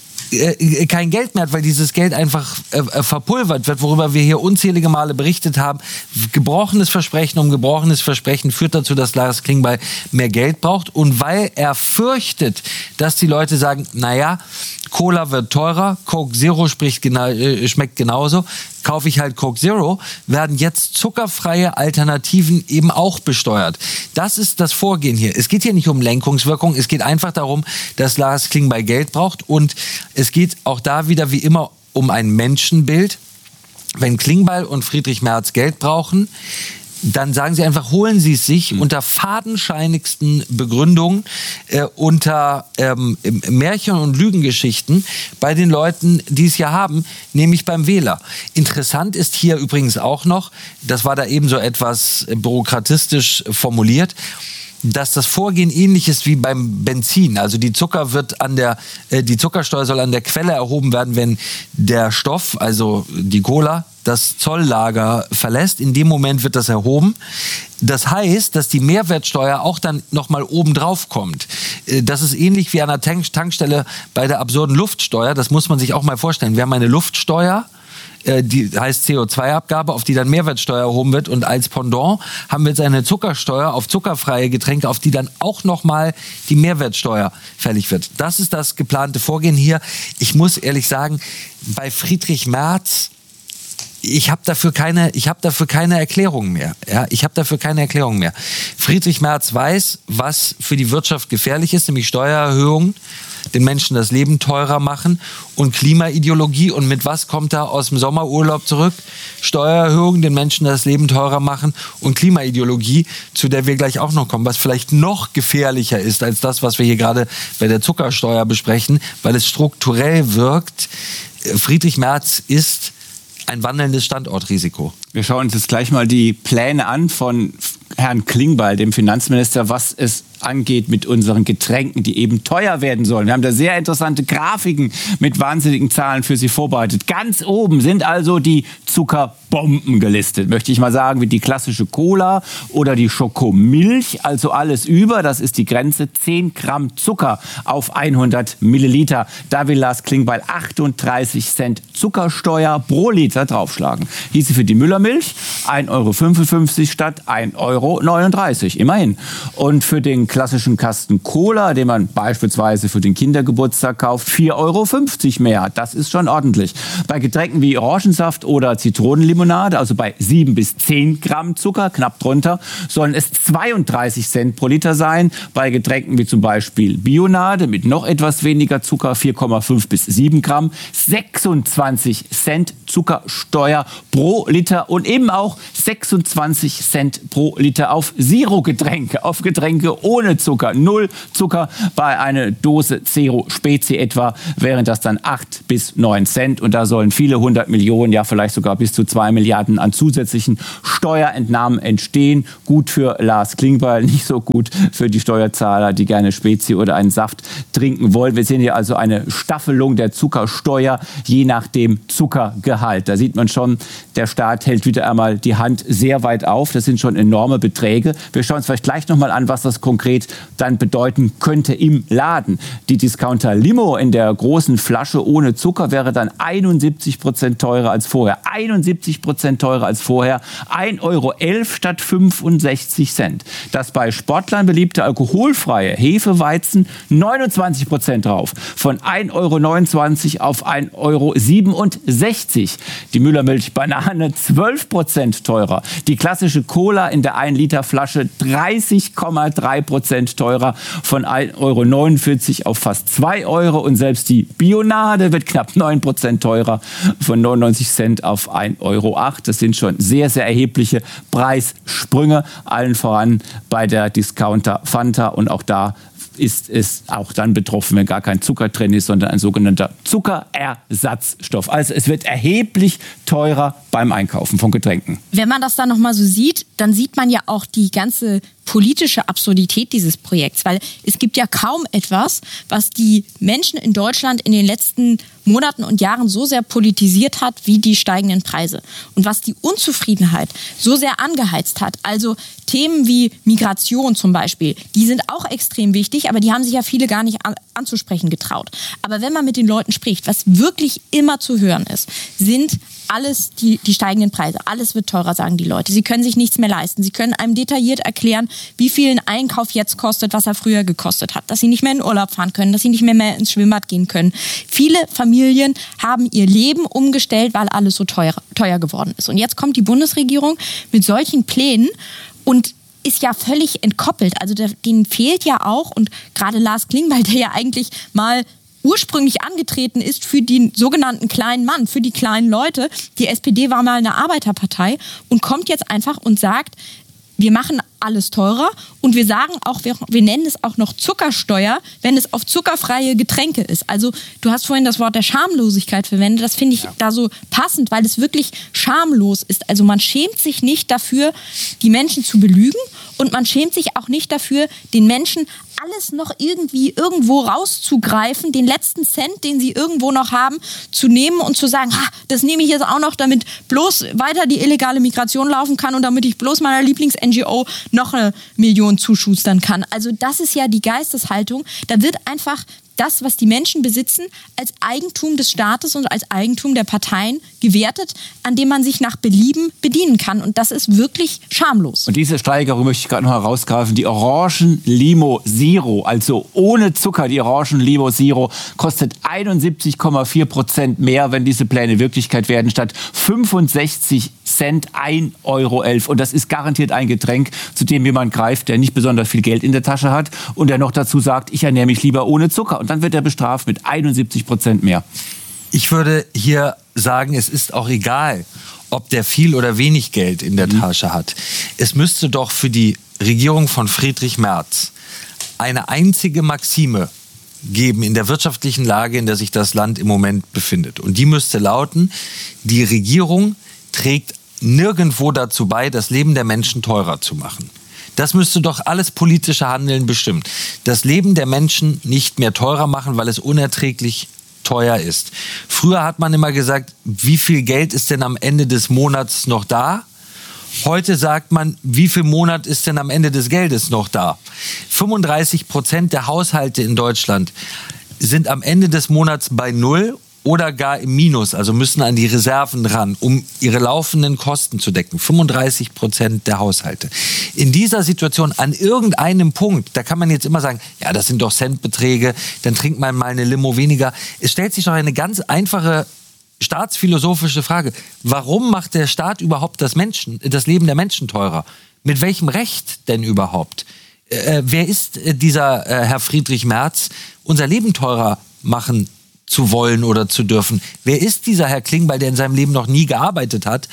kein Geld mehr hat, weil dieses Geld einfach verpulvert wird, worüber wir hier unzählige Male berichtet haben. Gebrochenes Versprechen um gebrochenes Versprechen führt dazu, dass Lars Klingbeil mehr Geld braucht. Und weil er fürchtet, dass die Leute sagen, naja, Cola wird teurer, Coke Zero schmeckt genauso, kaufe ich halt Coke Zero, werden jetzt zuckerfreie Alternativen eben auch besteuert. Das ist das Vorgehen hier. Es geht hier nicht um Lenkungswirkung, es geht einfach darum, dass Lars Klingbeil Geld braucht und es geht auch da wieder wie immer um ein Menschenbild. Wenn Klingbeil und Friedrich Merz Geld brauchen, dann sagen sie einfach, holen Sie es sich unter fadenscheinigsten Begründungen, unter Märchen- und Lügengeschichten bei den Leuten, die es ja haben, nämlich beim Wähler. Interessant ist hier übrigens auch noch, das war da eben so etwas bürokratistisch formuliert, dass das Vorgehen ähnlich ist wie beim Benzin. Also die Zuckersteuer soll an der Quelle erhoben werden, wenn der Stoff, also die Cola, das Zolllager verlässt. In dem Moment wird das erhoben. Das heißt, dass die Mehrwertsteuer auch dann nochmal oben drauf kommt. Das ist ähnlich wie an einer Tankstelle bei der absurden Luftsteuer. Das muss man sich auch mal vorstellen. Wir haben eine Luftsteuer, die heißt CO2-Abgabe, auf die dann Mehrwertsteuer erhoben wird. Und als Pendant haben wir jetzt eine Zuckersteuer auf zuckerfreie Getränke, auf die dann auch nochmal die Mehrwertsteuer fällig wird. Das ist das geplante Vorgehen hier. Ich muss ehrlich sagen, bei Friedrich Merz, ich habe dafür keine Erklärung mehr. Ja, ich habe dafür keine Erklärung mehr. Friedrich Merz weiß, was für die Wirtschaft gefährlich ist, nämlich Steuererhöhungen, den Menschen das Leben teurer machen und Klimaideologie. Und mit was kommt er aus dem Sommerurlaub zurück? Steuererhöhungen, den Menschen das Leben teurer machen und Klimaideologie, zu der wir gleich auch noch kommen, was vielleicht noch gefährlicher ist als das, was wir hier gerade bei der Zuckersteuer besprechen, weil es strukturell wirkt. Friedrich Merz ist ein wandelndes Standortrisiko. Wir schauen uns jetzt gleich mal die Pläne an von Herrn Klingbeil, dem Finanzminister, was es angeht mit unseren Getränken, die eben teuer werden sollen. Wir haben da sehr interessante Grafiken mit wahnsinnigen Zahlen für Sie vorbereitet. Ganz oben sind also die Zuckerbomben gelistet, möchte ich mal sagen, wie die klassische Cola oder die Schokomilch, also alles über, das ist die Grenze, 10 Gramm Zucker auf 100 Milliliter. Da will Lars Klingbeil 38 Cent Zuckersteuer pro Liter draufschlagen. Hieße für die Müllermilch 1,55 € statt 1,39 €, immerhin. Und für den klassischen Kasten Cola, den man beispielsweise für den Kindergeburtstag kauft, 4,50 € mehr. Das ist schon ordentlich. Bei Getränken wie Orangensaft oder Zitronenlimonade, also bei 7 bis 10 Gramm Zucker, knapp drunter, sollen es 32 Cent pro Liter sein. Bei Getränken wie zum Beispiel Bionade mit noch etwas weniger Zucker, 4,5 bis 7 Gramm, 26 Cent Zuckersteuer pro Liter und eben auch 26 Cent pro Liter auf Zero-Getränke, auf Getränke ohne Zucker, 0 Zucker. Bei einer Dose Zero Spezi etwa wären das dann 8 bis 9 Cent und da sollen viele 100 Millionen, ja vielleicht sogar bis zu 2 Milliarden an zusätzlichen Steuerentnahmen entstehen. Gut für Lars Klingbeil, nicht so gut für die Steuerzahler, die gerne Spezi oder einen Saft trinken wollen. Wir sehen hier also eine Staffelung der Zuckersteuer je nach dem Zuckergehalt. Da sieht man schon, der Staat hält wieder einmal die Hand sehr weit auf. Das sind schon enorme Beträge. Wir schauen uns vielleicht gleich nochmal an, was das konkret dann bedeuten könnte im Laden. Die Discounter Limo in der großen Flasche ohne Zucker wäre dann 71% teurer als vorher. 71% teurer als vorher. 1,11 € statt 65 Cent. Das bei Sportlern beliebte alkoholfreie Hefeweizen 29% drauf. Von 1,29 € auf 1,67 €. Die Müllermilch Banane 12% teurer. Die klassische Cola in der 1 Liter Flasche 30,3% teurer. Von 1,49 € auf fast 2 €. Und selbst die Bionade wird knapp 9% teurer. Von 99 Cent auf 1,08 €. Das sind schon sehr, sehr erhebliche Preissprünge. Allen voran bei der Discounter Fanta. Und auch da ist es auch dann betroffen, wenn gar kein Zucker drin ist, sondern ein sogenannter Zuckerersatzstoff. Also es wird erheblich teurer beim Einkaufen von Getränken. Wenn man das dann nochmal so sieht, dann sieht man ja auch die ganze politische Absurdität dieses Projekts, weil es gibt ja kaum etwas, was die Menschen in Deutschland in den letzten Monaten und Jahren so sehr politisiert hat wie die steigenden Preise und was die Unzufriedenheit so sehr angeheizt hat. Also Themen wie Migration zum Beispiel, die sind auch extrem wichtig, aber die haben sich ja viele gar nicht anzusprechen getraut. Aber wenn man mit den Leuten spricht, was wirklich immer zu hören ist, sind alles die steigenden Preise. Alles wird teurer, sagen die Leute. Sie können sich nichts mehr leisten. Sie können einem detailliert erklären, wie viel ein Einkauf jetzt kostet, was er früher gekostet hat. Dass sie nicht mehr in Urlaub fahren können, dass sie nicht mehr ins Schwimmbad gehen können. Viele Familien haben ihr Leben umgestellt, weil alles so teuer geworden ist. Und jetzt kommt die Bundesregierung mit solchen Plänen und ist ja völlig entkoppelt. Also denen fehlt ja auch, und gerade Lars Klingbeil, der ja eigentlich mal ursprünglich angetreten ist für den sogenannten kleinen Mann, für die kleinen Leute. Die SPD war mal eine Arbeiterpartei und kommt jetzt einfach und sagt, wir machen alles teurer und wir sagen auch, wir nennen es auch noch Zuckersteuer, wenn es auf zuckerfreie Getränke ist. Also du hast vorhin das Wort der Schamlosigkeit verwendet, das finde ich da so passend, weil es wirklich schamlos ist. Also man schämt sich nicht dafür, die Menschen zu belügen und man schämt sich auch nicht dafür, den Menschen alles noch irgendwie irgendwo rauszugreifen, den letzten Cent, den sie irgendwo noch haben, zu nehmen und zu sagen, das nehme ich jetzt auch noch, damit bloß weiter die illegale Migration laufen kann und damit ich bloß meiner Lieblings-NGO noch 1 Million zuschustern kann. Also das ist ja die Geisteshaltung. Da wird einfach das, was die Menschen besitzen, als Eigentum des Staates und als Eigentum der Parteien gewertet, an dem man sich nach Belieben bedienen kann. Und das ist wirklich schamlos. Und diese Steigerung möchte ich gerade noch herausgreifen. Die Orangen-Limo Zero, also ohne Zucker, die Orangen-Limo Zero, kostet 71,4% mehr, wenn diese Pläne Wirklichkeit werden, statt 65 Cent 1,11 €. Und das ist garantiert ein Getränk, zu dem jemand greift, der nicht besonders viel Geld in der Tasche hat und der noch dazu sagt, ich ernähre mich lieber ohne Zucker. Und dann wird er bestraft mit 71% mehr. Ich würde hier sagen, es ist auch egal, ob der viel oder wenig Geld in der Tasche hat. Es müsste doch für die Regierung von Friedrich Merz eine einzige Maxime geben in der wirtschaftlichen Lage, in der sich das Land im Moment befindet. Und die müsste lauten, die Regierung trägt nirgendwo dazu bei, das Leben der Menschen teurer zu machen. Das müsste doch alles politische Handeln bestimmen. Das Leben der Menschen nicht mehr teurer machen, weil es unerträglich teuer ist. Früher hat man immer gesagt, wie viel Geld ist denn am Ende des Monats noch da? Heute sagt man, wie viel Monat ist denn am Ende des Geldes noch da? 35% der Haushalte in Deutschland sind am Ende des Monats bei Null oder gar im Minus, also müssen an die Reserven ran, um ihre laufenden Kosten zu decken. 35% der Haushalte. In dieser Situation an irgendeinem Punkt, da kann man jetzt immer sagen, ja, das sind doch Centbeträge, dann trinkt man mal eine Limo weniger. Es stellt sich doch eine ganz einfache staatsphilosophische Frage. Warum macht der Staat überhaupt das Leben der Menschen teurer? Mit welchem Recht denn überhaupt? Wer ist dieser Herr Friedrich Merz, unser Leben teurer machen zu wollen oder zu dürfen? Wer ist dieser Herr Klingbeil, der in seinem Leben noch nie gearbeitet hat,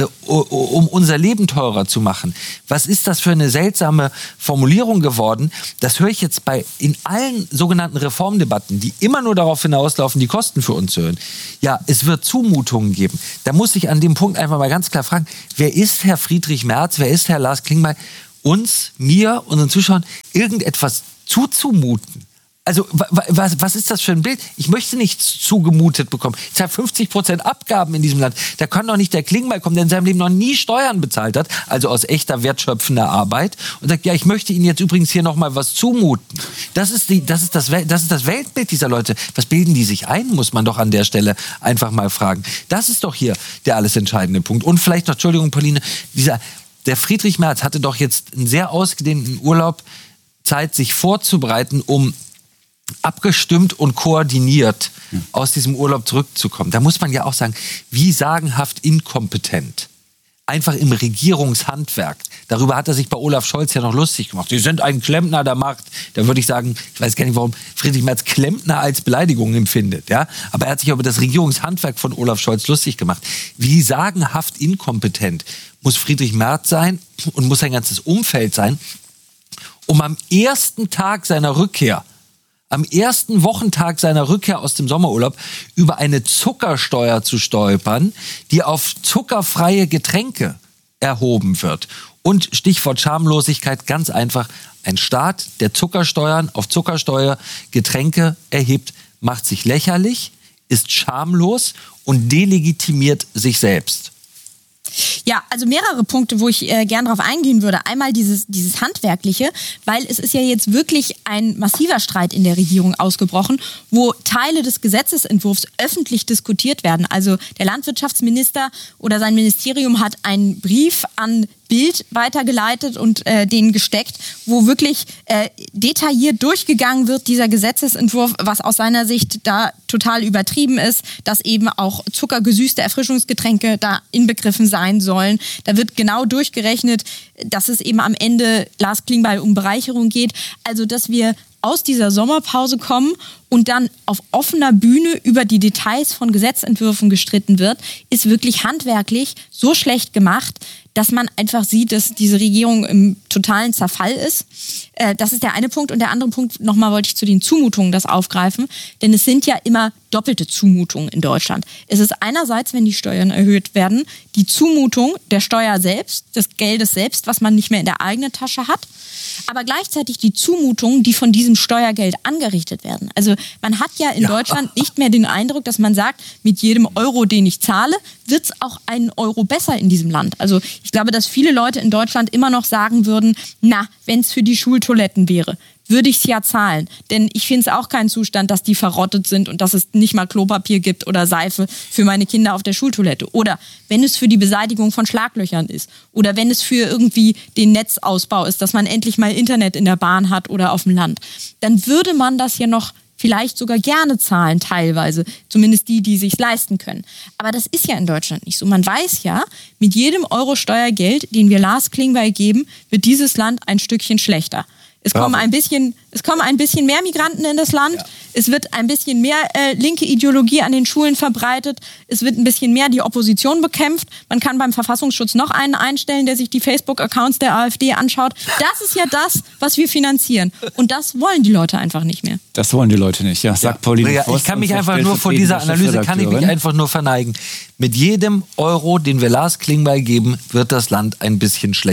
um unser Leben teurer zu machen? Was ist das für eine seltsame Formulierung geworden? Das höre ich jetzt in allen sogenannten Reformdebatten, die immer nur darauf hinauslaufen, die Kosten für uns zu erhöhen. Ja, es wird Zumutungen geben. Da muss ich an dem Punkt einfach mal ganz klar fragen, wer ist Herr Friedrich Merz, wer ist Herr Lars Klingbeil, uns, mir, unseren Zuschauern irgendetwas zuzumuten? Also was ist das für ein Bild? Ich möchte nichts zugemutet bekommen. Ich zahle 50% Abgaben in diesem Land. Da kann doch nicht der Klingbeil kommen, der in seinem Leben noch nie Steuern bezahlt hat, also aus echter wertschöpfender Arbeit, und sagt, ja, ich möchte Ihnen jetzt übrigens hier noch mal was zumuten. Das ist das Weltbild dieser Leute. Was bilden die sich ein, muss man doch an der Stelle einfach mal fragen. Das ist doch hier der alles entscheidende Punkt. Und vielleicht noch, Entschuldigung, Pauline, der Friedrich Merz hatte doch jetzt einen sehr ausgedehnten Urlaub, Zeit, sich vorzubereiten, um abgestimmt und koordiniert aus diesem Urlaub zurückzukommen. Da muss man ja auch sagen, wie sagenhaft inkompetent. Einfach im Regierungshandwerk. Darüber hat er sich bei Olaf Scholz ja noch lustig gemacht. Sie sind ein Klempner der Macht. Da würde ich sagen, ich weiß gar nicht, warum Friedrich Merz Klempner als Beleidigung empfindet. Ja? Aber er hat sich über das Regierungshandwerk von Olaf Scholz lustig gemacht. Wie sagenhaft inkompetent muss Friedrich Merz sein und muss sein ganzes Umfeld sein, um am ersten Tag seiner Rückkehr, am ersten Wochentag seiner Rückkehr aus dem Sommerurlaub über eine Zuckersteuer zu stolpern, die auf zuckerfreie Getränke erhoben wird. Und Stichwort Schamlosigkeit, ganz einfach, ein Staat, der Zuckersteuern auf Zuckersteuergetränke erhebt, macht sich lächerlich, ist schamlos und delegitimiert sich selbst. Ja, also mehrere Punkte, wo ich gern drauf eingehen würde. Einmal dieses Handwerkliche, weil es ist ja jetzt wirklich ein massiver Streit in der Regierung ausgebrochen, wo Teile des Gesetzesentwurfs öffentlich diskutiert werden. Also der Landwirtschaftsminister oder sein Ministerium hat einen Brief an Bild weitergeleitet und den gesteckt, wo wirklich detailliert durchgegangen wird, dieser Gesetzesentwurf, was aus seiner Sicht da total übertrieben ist, dass eben auch zuckergesüßte Erfrischungsgetränke da inbegriffen sein sollen. Da wird genau durchgerechnet, dass es eben am Ende Lars Klingbeil um Bereicherung geht. Also, dass wir aus dieser Sommerpause kommen und dann auf offener Bühne über die Details von Gesetzentwürfen gestritten wird, ist wirklich handwerklich so schlecht gemacht, dass man einfach sieht, dass diese Regierung im totalen Zerfall ist. Das ist der eine Punkt. Und der andere Punkt, nochmal wollte ich zu den Zumutungen das aufgreifen, denn es sind ja immer doppelte Zumutungen in Deutschland. Es ist einerseits, wenn die Steuern erhöht werden, die Zumutung der Steuer selbst, des Geldes selbst, was man nicht mehr in der eigenen Tasche hat, aber gleichzeitig die Zumutungen, die von diesem Steuergeld angerichtet werden. Also man hat ja in Deutschland nicht mehr den Eindruck, dass man sagt, mit jedem Euro, den ich zahle, wird es auch einen Euro besser in diesem Land. Also ich glaube, dass viele Leute in Deutschland immer noch sagen würden, na, wenn es für die Schultoiletten wäre, würde ich es ja zahlen. Denn ich finde es auch keinen Zustand, dass die verrottet sind und dass es nicht mal Klopapier gibt oder Seife für meine Kinder auf der Schultoilette. Oder wenn es für die Beseitigung von Schlaglöchern ist. Oder wenn es für irgendwie den Netzausbau ist, dass man endlich mal Internet in der Bahn hat oder auf dem Land. Dann würde man das ja noch vielleicht sogar gerne zahlen, teilweise. Zumindest die sich leisten können. Aber das ist ja in Deutschland nicht so. Man weiß ja, mit jedem Euro Steuergeld, den wir Lars Klingbeil geben, wird dieses Land ein Stückchen schlechter. Es kommen ein bisschen mehr Migranten in das Land. Ja. Es wird ein bisschen mehr linke Ideologie an den Schulen verbreitet. Es wird ein bisschen mehr die Opposition bekämpft. Man kann beim Verfassungsschutz noch einen einstellen, der sich die Facebook-Accounts der AfD anschaut. Das ist ja das, was wir finanzieren. Und das wollen die Leute einfach nicht mehr. Das wollen die Leute nicht, ja. Sagt Pauline ja, Voss. Ich kann mich einfach nur vor dieser Analyse einfach nur verneigen. Mit jedem Euro, den wir Lars Klingbeil geben, wird das Land ein bisschen schlechter.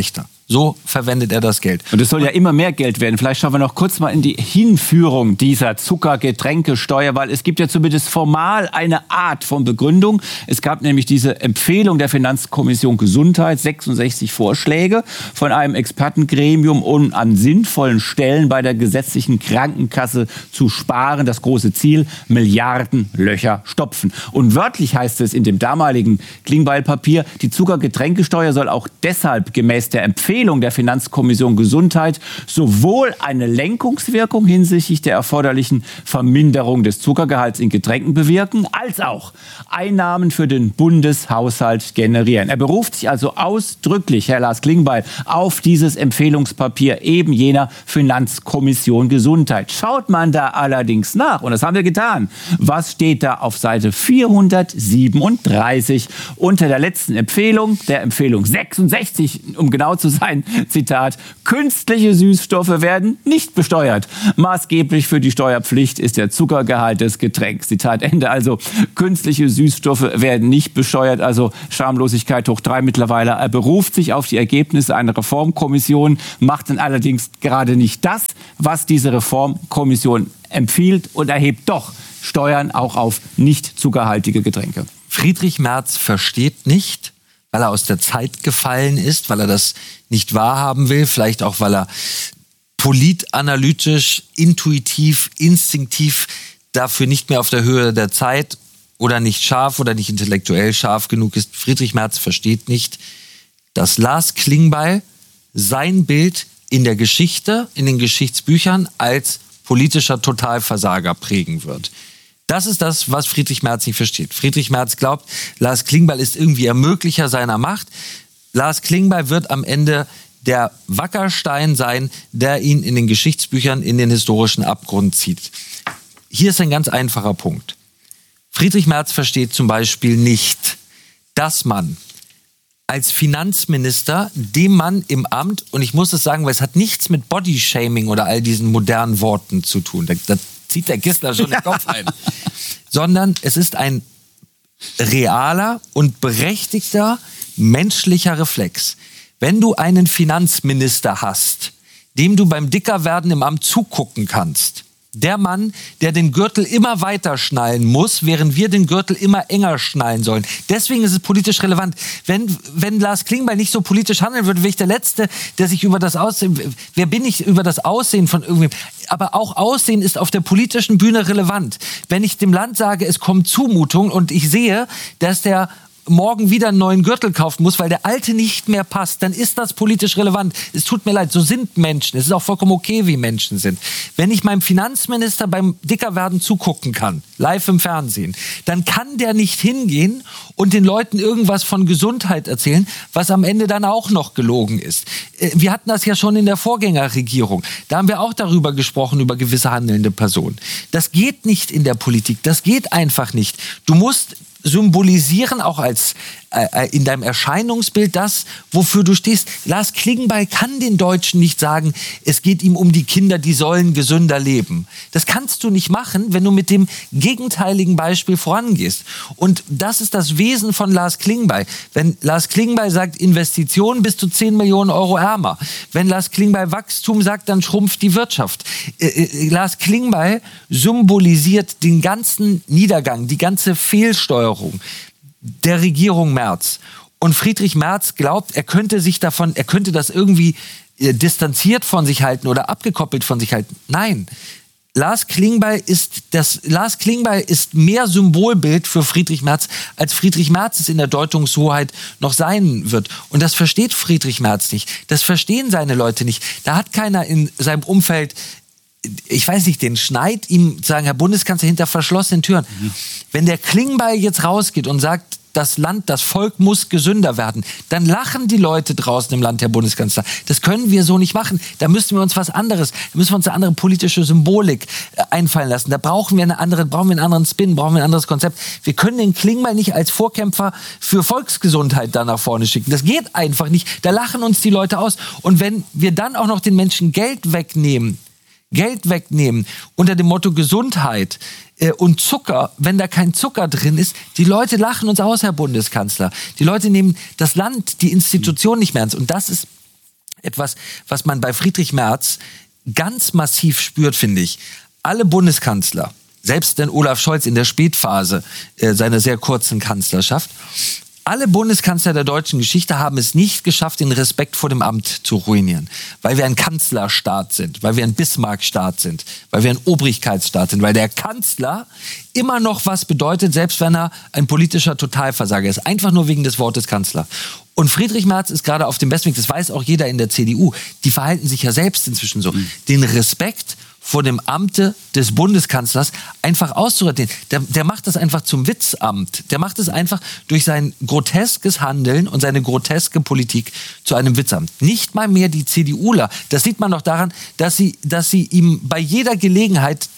So verwendet er das Geld. Und es soll ja immer mehr Geld werden. Vielleicht schauen wir noch kurz mal in die Hinführung dieser Zuckergetränkesteuer, weil es gibt ja zumindest formal eine Art von Begründung. Es gab nämlich diese Empfehlung der Finanzkommission Gesundheit, 66 Vorschläge von einem Expertengremium, um an sinnvollen Stellen bei der gesetzlichen Krankenkasse zu sparen. Das große Ziel, Milliardenlöcher stopfen. Und wörtlich heißt es in dem damaligen Klingbeil-Papier, die Zuckergetränkesteuer soll auch deshalb gemäß der Empfehlung der Finanzkommission Gesundheit sowohl eine Lenkungswirkung hinsichtlich der erforderlichen Verminderung des Zuckergehalts in Getränken bewirken, als auch Einnahmen für den Bundeshaushalt generieren. Er beruft sich also ausdrücklich, Herr Lars Klingbeil, auf dieses Empfehlungspapier eben jener Finanzkommission Gesundheit. Schaut man da allerdings nach, und das haben wir getan, was steht da auf Seite 437 unter der letzten Empfehlung, der Empfehlung 66, um genau zu sein, Zitat, künstliche Süßstoffe werden nicht besteuert. Maßgeblich für die Steuerpflicht ist der Zuckergehalt des Getränks. Zitat Ende. Also künstliche Süßstoffe werden nicht besteuert, also Schamlosigkeit hoch 3 mittlerweile. Er beruft sich auf die Ergebnisse einer Reformkommission, macht dann allerdings gerade nicht das, was diese Reformkommission empfiehlt und erhebt doch Steuern auch auf nicht zuckerhaltige Getränke. Friedrich Merz versteht nicht, weil er aus der Zeit gefallen ist, weil er das nicht wahrhaben will, vielleicht auch, weil er politanalytisch, intuitiv, instinktiv dafür nicht mehr auf der Höhe der Zeit oder nicht scharf oder nicht intellektuell scharf genug ist. Friedrich Merz versteht nicht, dass Lars Klingbeil sein Bild in der Geschichte, in den Geschichtsbüchern als politischer Totalversager prägen wird. Das ist das, was Friedrich Merz nicht versteht. Friedrich Merz glaubt, Lars Klingbeil ist irgendwie Ermöglicher seiner Macht. Lars Klingbeil wird am Ende der Wackerstein sein, der ihn in den Geschichtsbüchern in den historischen Abgrund zieht. Hier ist ein ganz einfacher Punkt. Friedrich Merz versteht zum Beispiel nicht, dass man als Finanzminister dem Mann im Amt, und ich muss es sagen, weil es hat nichts mit Bodyshaming oder all diesen modernen Worten zu tun, da zieht der Kistler schon den Kopf ein, sondern es ist ein realer und berechtigter menschlicher Reflex. Wenn du einen Finanzminister hast, dem du beim Dickerwerden im Amt zugucken kannst, der Mann, der den Gürtel immer weiter schnallen muss, während wir den Gürtel immer enger schnallen sollen. Deswegen ist es politisch relevant. Wenn Lars Klingbeil nicht so politisch handeln würde, wäre ich der Letzte, der sich über das Aussehen, wer bin ich über das Aussehen von irgendwem? Aber auch Aussehen ist auf der politischen Bühne relevant. Wenn ich dem Land sage, es kommt Zumutung und ich sehe, dass der morgen wieder einen neuen Gürtel kaufen muss, weil der alte nicht mehr passt, dann ist das politisch relevant. Es tut mir leid, so sind Menschen. Es ist auch vollkommen okay, wie Menschen sind. Wenn ich meinem Finanzminister beim Dickerwerden zugucken kann, live im Fernsehen, dann kann der nicht hingehen und den Leuten irgendwas von Gesundheit erzählen, was am Ende dann auch noch gelogen ist. Wir hatten das ja schon in der Vorgängerregierung. Da haben wir auch darüber gesprochen, über gewisse handelnde Personen. Das geht nicht in der Politik. Das geht einfach nicht. Du musst symbolisieren, auch als in deinem Erscheinungsbild das, wofür du stehst. Lars Klingbeil kann den Deutschen nicht sagen, es geht ihm um die Kinder, die sollen gesünder leben. Das kannst du nicht machen, wenn du mit dem gegenteiligen Beispiel vorangehst. Und das ist das Wesen von Lars Klingbeil. Wenn Lars Klingbeil sagt, Investitionen bis zu 10 Millionen Euro ärmer. Wenn Lars Klingbeil Wachstum sagt, dann schrumpft die Wirtschaft. Lars Klingbeil symbolisiert den ganzen Niedergang, die ganze Fehlsteuerung der Regierung Merz. Und Friedrich Merz glaubt, er könnte das irgendwie distanziert von sich halten oder abgekoppelt von sich halten. Nein. Lars Klingbeil ist mehr Symbolbild für Friedrich Merz, als Friedrich Merz es in der Deutungshoheit noch sein wird. Und das versteht Friedrich Merz nicht. Das verstehen seine Leute nicht. Da hat keiner in seinem Umfeld, ich weiß nicht, den Schneid, ihm sagen, Herr Bundeskanzler, hinter verschlossenen Türen. Wenn der Klingbeil jetzt rausgeht und sagt, das Land, das Volk muss gesünder werden, dann lachen die Leute draußen im Land, Herr Bundeskanzler. Das können wir so nicht machen. Da müssen wir uns was anderes, da müssen wir uns eine andere politische Symbolik einfallen lassen. Da brauchen wir einen anderen Spin, brauchen wir ein anderes Konzept. Wir können den Klingbeil nicht als Vorkämpfer für Volksgesundheit da nach vorne schicken. Das geht einfach nicht. Da lachen uns die Leute aus. Und wenn wir dann auch noch den Menschen Geld wegnehmen unter dem Motto Gesundheit und Zucker, wenn da kein Zucker drin ist, die Leute lachen uns aus, Herr Bundeskanzler. Die Leute nehmen das Land, die Institution nicht mehr ernst. Und das ist etwas, was man bei Friedrich Merz ganz massiv spürt, finde ich. Alle Bundeskanzler, selbst denn Olaf Scholz in der Spätphase seiner sehr kurzen Kanzlerschaft, alle Bundeskanzler der deutschen Geschichte haben es nicht geschafft, den Respekt vor dem Amt zu ruinieren. Weil wir ein Kanzlerstaat sind, weil wir ein Bismarck-Staat sind, weil wir ein Obrigkeitsstaat sind, weil der Kanzler immer noch was bedeutet, selbst wenn er ein politischer Totalversager ist. Einfach nur wegen des Wortes Kanzler. Und Friedrich Merz ist gerade auf dem besten Weg, das weiß auch jeder in der CDU, die verhalten sich ja selbst inzwischen so. Den Respekt vor dem Amte des Bundeskanzlers einfach auszuradieren. Der macht das einfach zum Witzamt. Der macht es einfach durch sein groteskes Handeln und seine groteske Politik zu einem Witzamt. Nicht mal mehr die CDUler. Das sieht man doch daran, dass sie ihm bei jeder Gelegenheit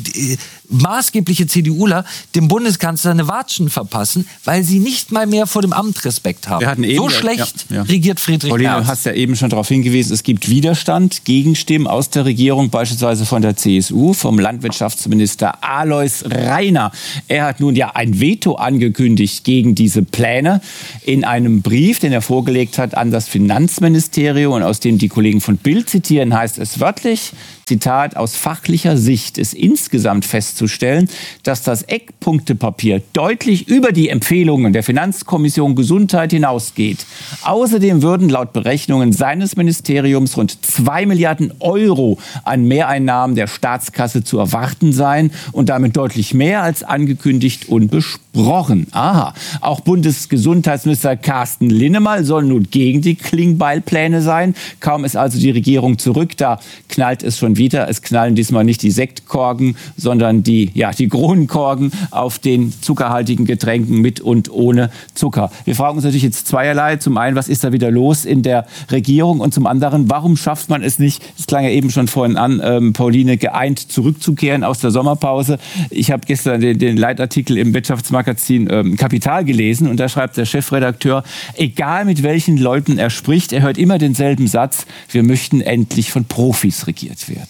maßgebliche CDUler dem Bundeskanzler eine Watschen verpassen, weil sie nicht mal mehr vor dem Amt Respekt haben. So schlecht regiert Friedrich Merz. Pauline, du hast ja eben schon darauf hingewiesen, es gibt Widerstand, Gegenstimmen aus der Regierung, beispielsweise von der CSU, vom Landwirtschaftsminister Alois Rainer. Er hat nun ja ein Veto angekündigt gegen diese Pläne in einem Brief, den er vorgelegt hat an das Finanzministerium und aus dem die Kollegen von Bild zitieren, heißt es wörtlich, Zitat, aus fachlicher Sicht ist insgesamt festzustellen, dass das Eckpunktepapier deutlich über die Empfehlungen der Finanzkommission Gesundheit hinausgeht. Außerdem würden laut Berechnungen seines Ministeriums rund 2 Milliarden Euro an Mehreinnahmen der Staatskasse zu erwarten sein und damit deutlich mehr als angekündigt und besprochen. Aha, auch Bundesgesundheitsminister Carsten Linnemann soll nun gegen die Klingbeil-Pläne sein. Kaum ist also die Regierung zurück, da knallt es schon wieder. Es knallen diesmal nicht die Sektkorken, sondern die Kronenkorken auf den zuckerhaltigen Getränken mit und ohne Zucker. Wir fragen uns natürlich jetzt zweierlei. Zum einen, was ist da wieder los in der Regierung? Und zum anderen, warum schafft man es nicht, das klang ja eben schon vorhin an, Pauline, geeint zurückzukehren aus der Sommerpause? Ich habe gestern den Leitartikel im Wirtschaftsmagazin Kapital gelesen und da schreibt der Chefredakteur, egal mit welchen Leuten er spricht, er hört immer denselben Satz, wir möchten endlich von Profis regiert werden.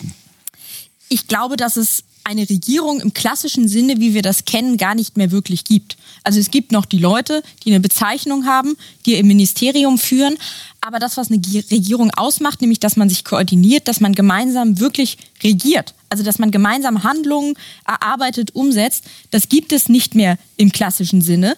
Ich glaube, dass es eine Regierung im klassischen Sinne, wie wir das kennen, gar nicht mehr wirklich gibt. Also es gibt noch die Leute, die eine Bezeichnung haben, die im Ministerium führen. Aber das, was eine Regierung ausmacht, nämlich, dass man sich koordiniert, dass man gemeinsam wirklich regiert, also dass man gemeinsam Handlungen erarbeitet, umsetzt, das gibt es nicht mehr im klassischen Sinne.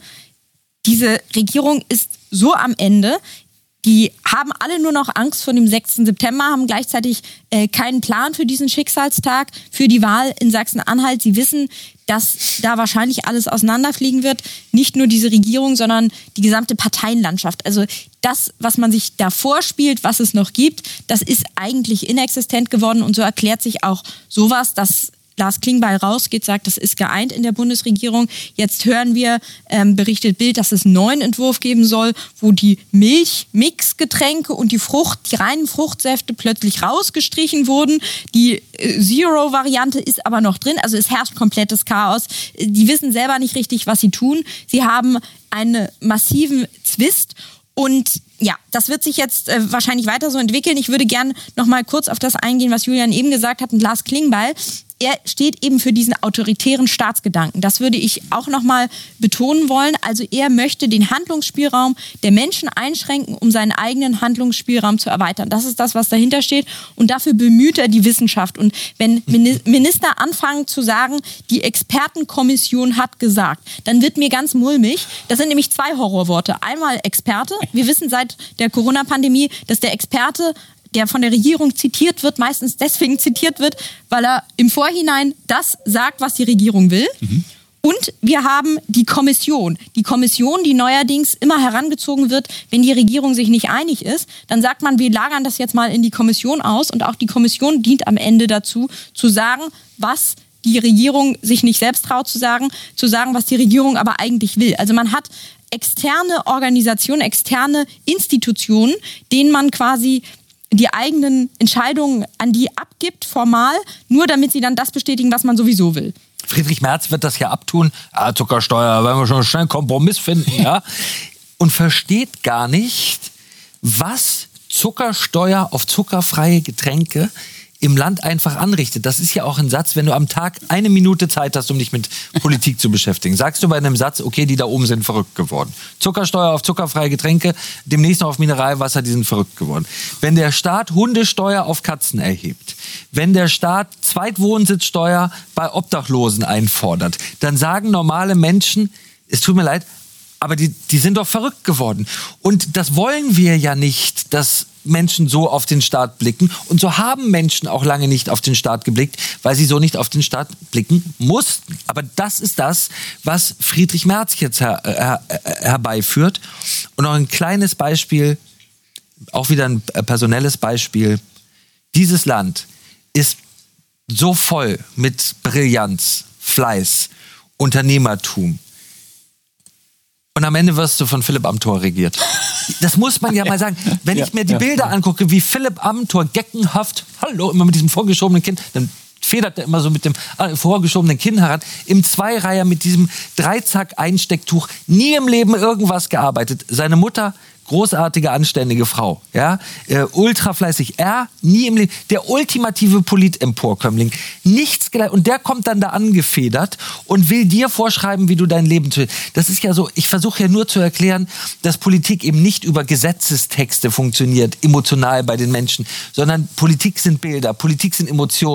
Diese Regierung ist so am Ende. Die haben alle nur noch Angst vor dem 6. September, haben gleichzeitig keinen Plan für diesen Schicksalstag, für die Wahl in Sachsen-Anhalt. Sie wissen, dass da wahrscheinlich alles auseinanderfliegen wird. Nicht nur diese Regierung, sondern die gesamte Parteienlandschaft. Also das, was man sich da vorspielt, was es noch gibt, das ist eigentlich inexistent geworden. Und so erklärt sich auch sowas, dass Lars Klingbeil rausgeht, sagt, das ist geeint in der Bundesregierung. Jetzt hören wir, berichtet Bild, dass es einen neuen Entwurf geben soll, wo die Milch-Mix-Getränke und die reinen Fruchtsäfte plötzlich rausgestrichen wurden. Die Zero-Variante ist aber noch drin. Also es herrscht komplettes Chaos. Die wissen selber nicht richtig, was sie tun. Sie haben einen massiven Zwist. Und ja, das wird sich jetzt wahrscheinlich weiter so entwickeln. Ich würde gerne noch mal kurz auf das eingehen, was Julian eben gesagt hat, und Lars Klingbeil. Er steht eben für diesen autoritären Staatsgedanken. Das würde ich auch noch mal betonen wollen. Also er möchte den Handlungsspielraum der Menschen einschränken, um seinen eigenen Handlungsspielraum zu erweitern. Das ist das, was dahinter steht. Und dafür bemüht er die Wissenschaft. Und wenn Minister anfangen zu sagen, die Expertenkommission hat gesagt, dann wird mir ganz mulmig. Das sind nämlich 2 Horrorworte. Einmal Experte. Wir wissen seit der Corona-Pandemie, dass der Experte, der von der Regierung zitiert wird, meistens deswegen zitiert wird, weil er im Vorhinein das sagt, was die Regierung will. Mhm. Und wir haben die Kommission. Die Kommission, die neuerdings immer herangezogen wird, wenn die Regierung sich nicht einig ist. Dann sagt man, wir lagern das jetzt mal in die Kommission aus. Und auch die Kommission dient am Ende dazu, zu sagen, was die Regierung sich nicht selbst traut zu sagen, was die Regierung aber eigentlich will. Also man hat externe Organisationen, externe Institutionen, denen man quasi die eigenen Entscheidungen an die abgibt, formal, nur damit sie dann das bestätigen, was man sowieso will. Friedrich Merz wird das ja abtun. Zuckersteuer, werden wir schon schnell einen Kompromiss finden, ja? Und versteht gar nicht, was Zuckersteuer auf zuckerfreie Getränke im Land einfach anrichtet. Das ist ja auch ein Satz, wenn du am Tag 1 Minute Zeit hast, um dich mit Politik zu beschäftigen. Sagst du bei einem Satz, okay, die da oben sind verrückt geworden. Zuckersteuer auf zuckerfreie Getränke, demnächst noch auf Mineralwasser, die sind verrückt geworden. Wenn der Staat Hundesteuer auf Katzen erhebt, wenn der Staat Zweitwohnsitzsteuer bei Obdachlosen einfordert, dann sagen normale Menschen, es tut mir leid, aber die sind doch verrückt geworden. Und das wollen wir ja nicht, dass Menschen so auf den Staat blicken. Und so haben Menschen auch lange nicht auf den Staat geblickt, weil sie so nicht auf den Staat blicken mussten. Aber das ist das, was Friedrich Merz jetzt herbeiführt. Und noch ein kleines Beispiel, auch wieder ein personelles Beispiel. Dieses Land ist so voll mit Brillanz, Fleiß, Unternehmertum. Und am Ende wirst du von Philipp Amthor regiert. Das muss man ja mal sagen. Wenn ich mir die Bilder angucke, wie Philipp Amthor geckenhaft, hallo, immer mit diesem vorgeschobenen Kind, dann federt er immer so mit dem vorgeschobenen Kinn heran, im Zweireiher mit diesem Dreizack-Einstecktuch, nie im Leben irgendwas gearbeitet. Seine Mutter, großartige, anständige Frau, ja, ultra fleißig. Er, nie im Leben, der ultimative Polit-Emporkömmling, nichts gelernt. Und der kommt dann da angefedert und will dir vorschreiben, wie du dein Leben zu. Das ist ja so, ich versuche ja nur zu erklären, dass Politik eben nicht über Gesetzestexte funktioniert, emotional bei den Menschen, sondern Politik sind Bilder, Politik sind Emotionen.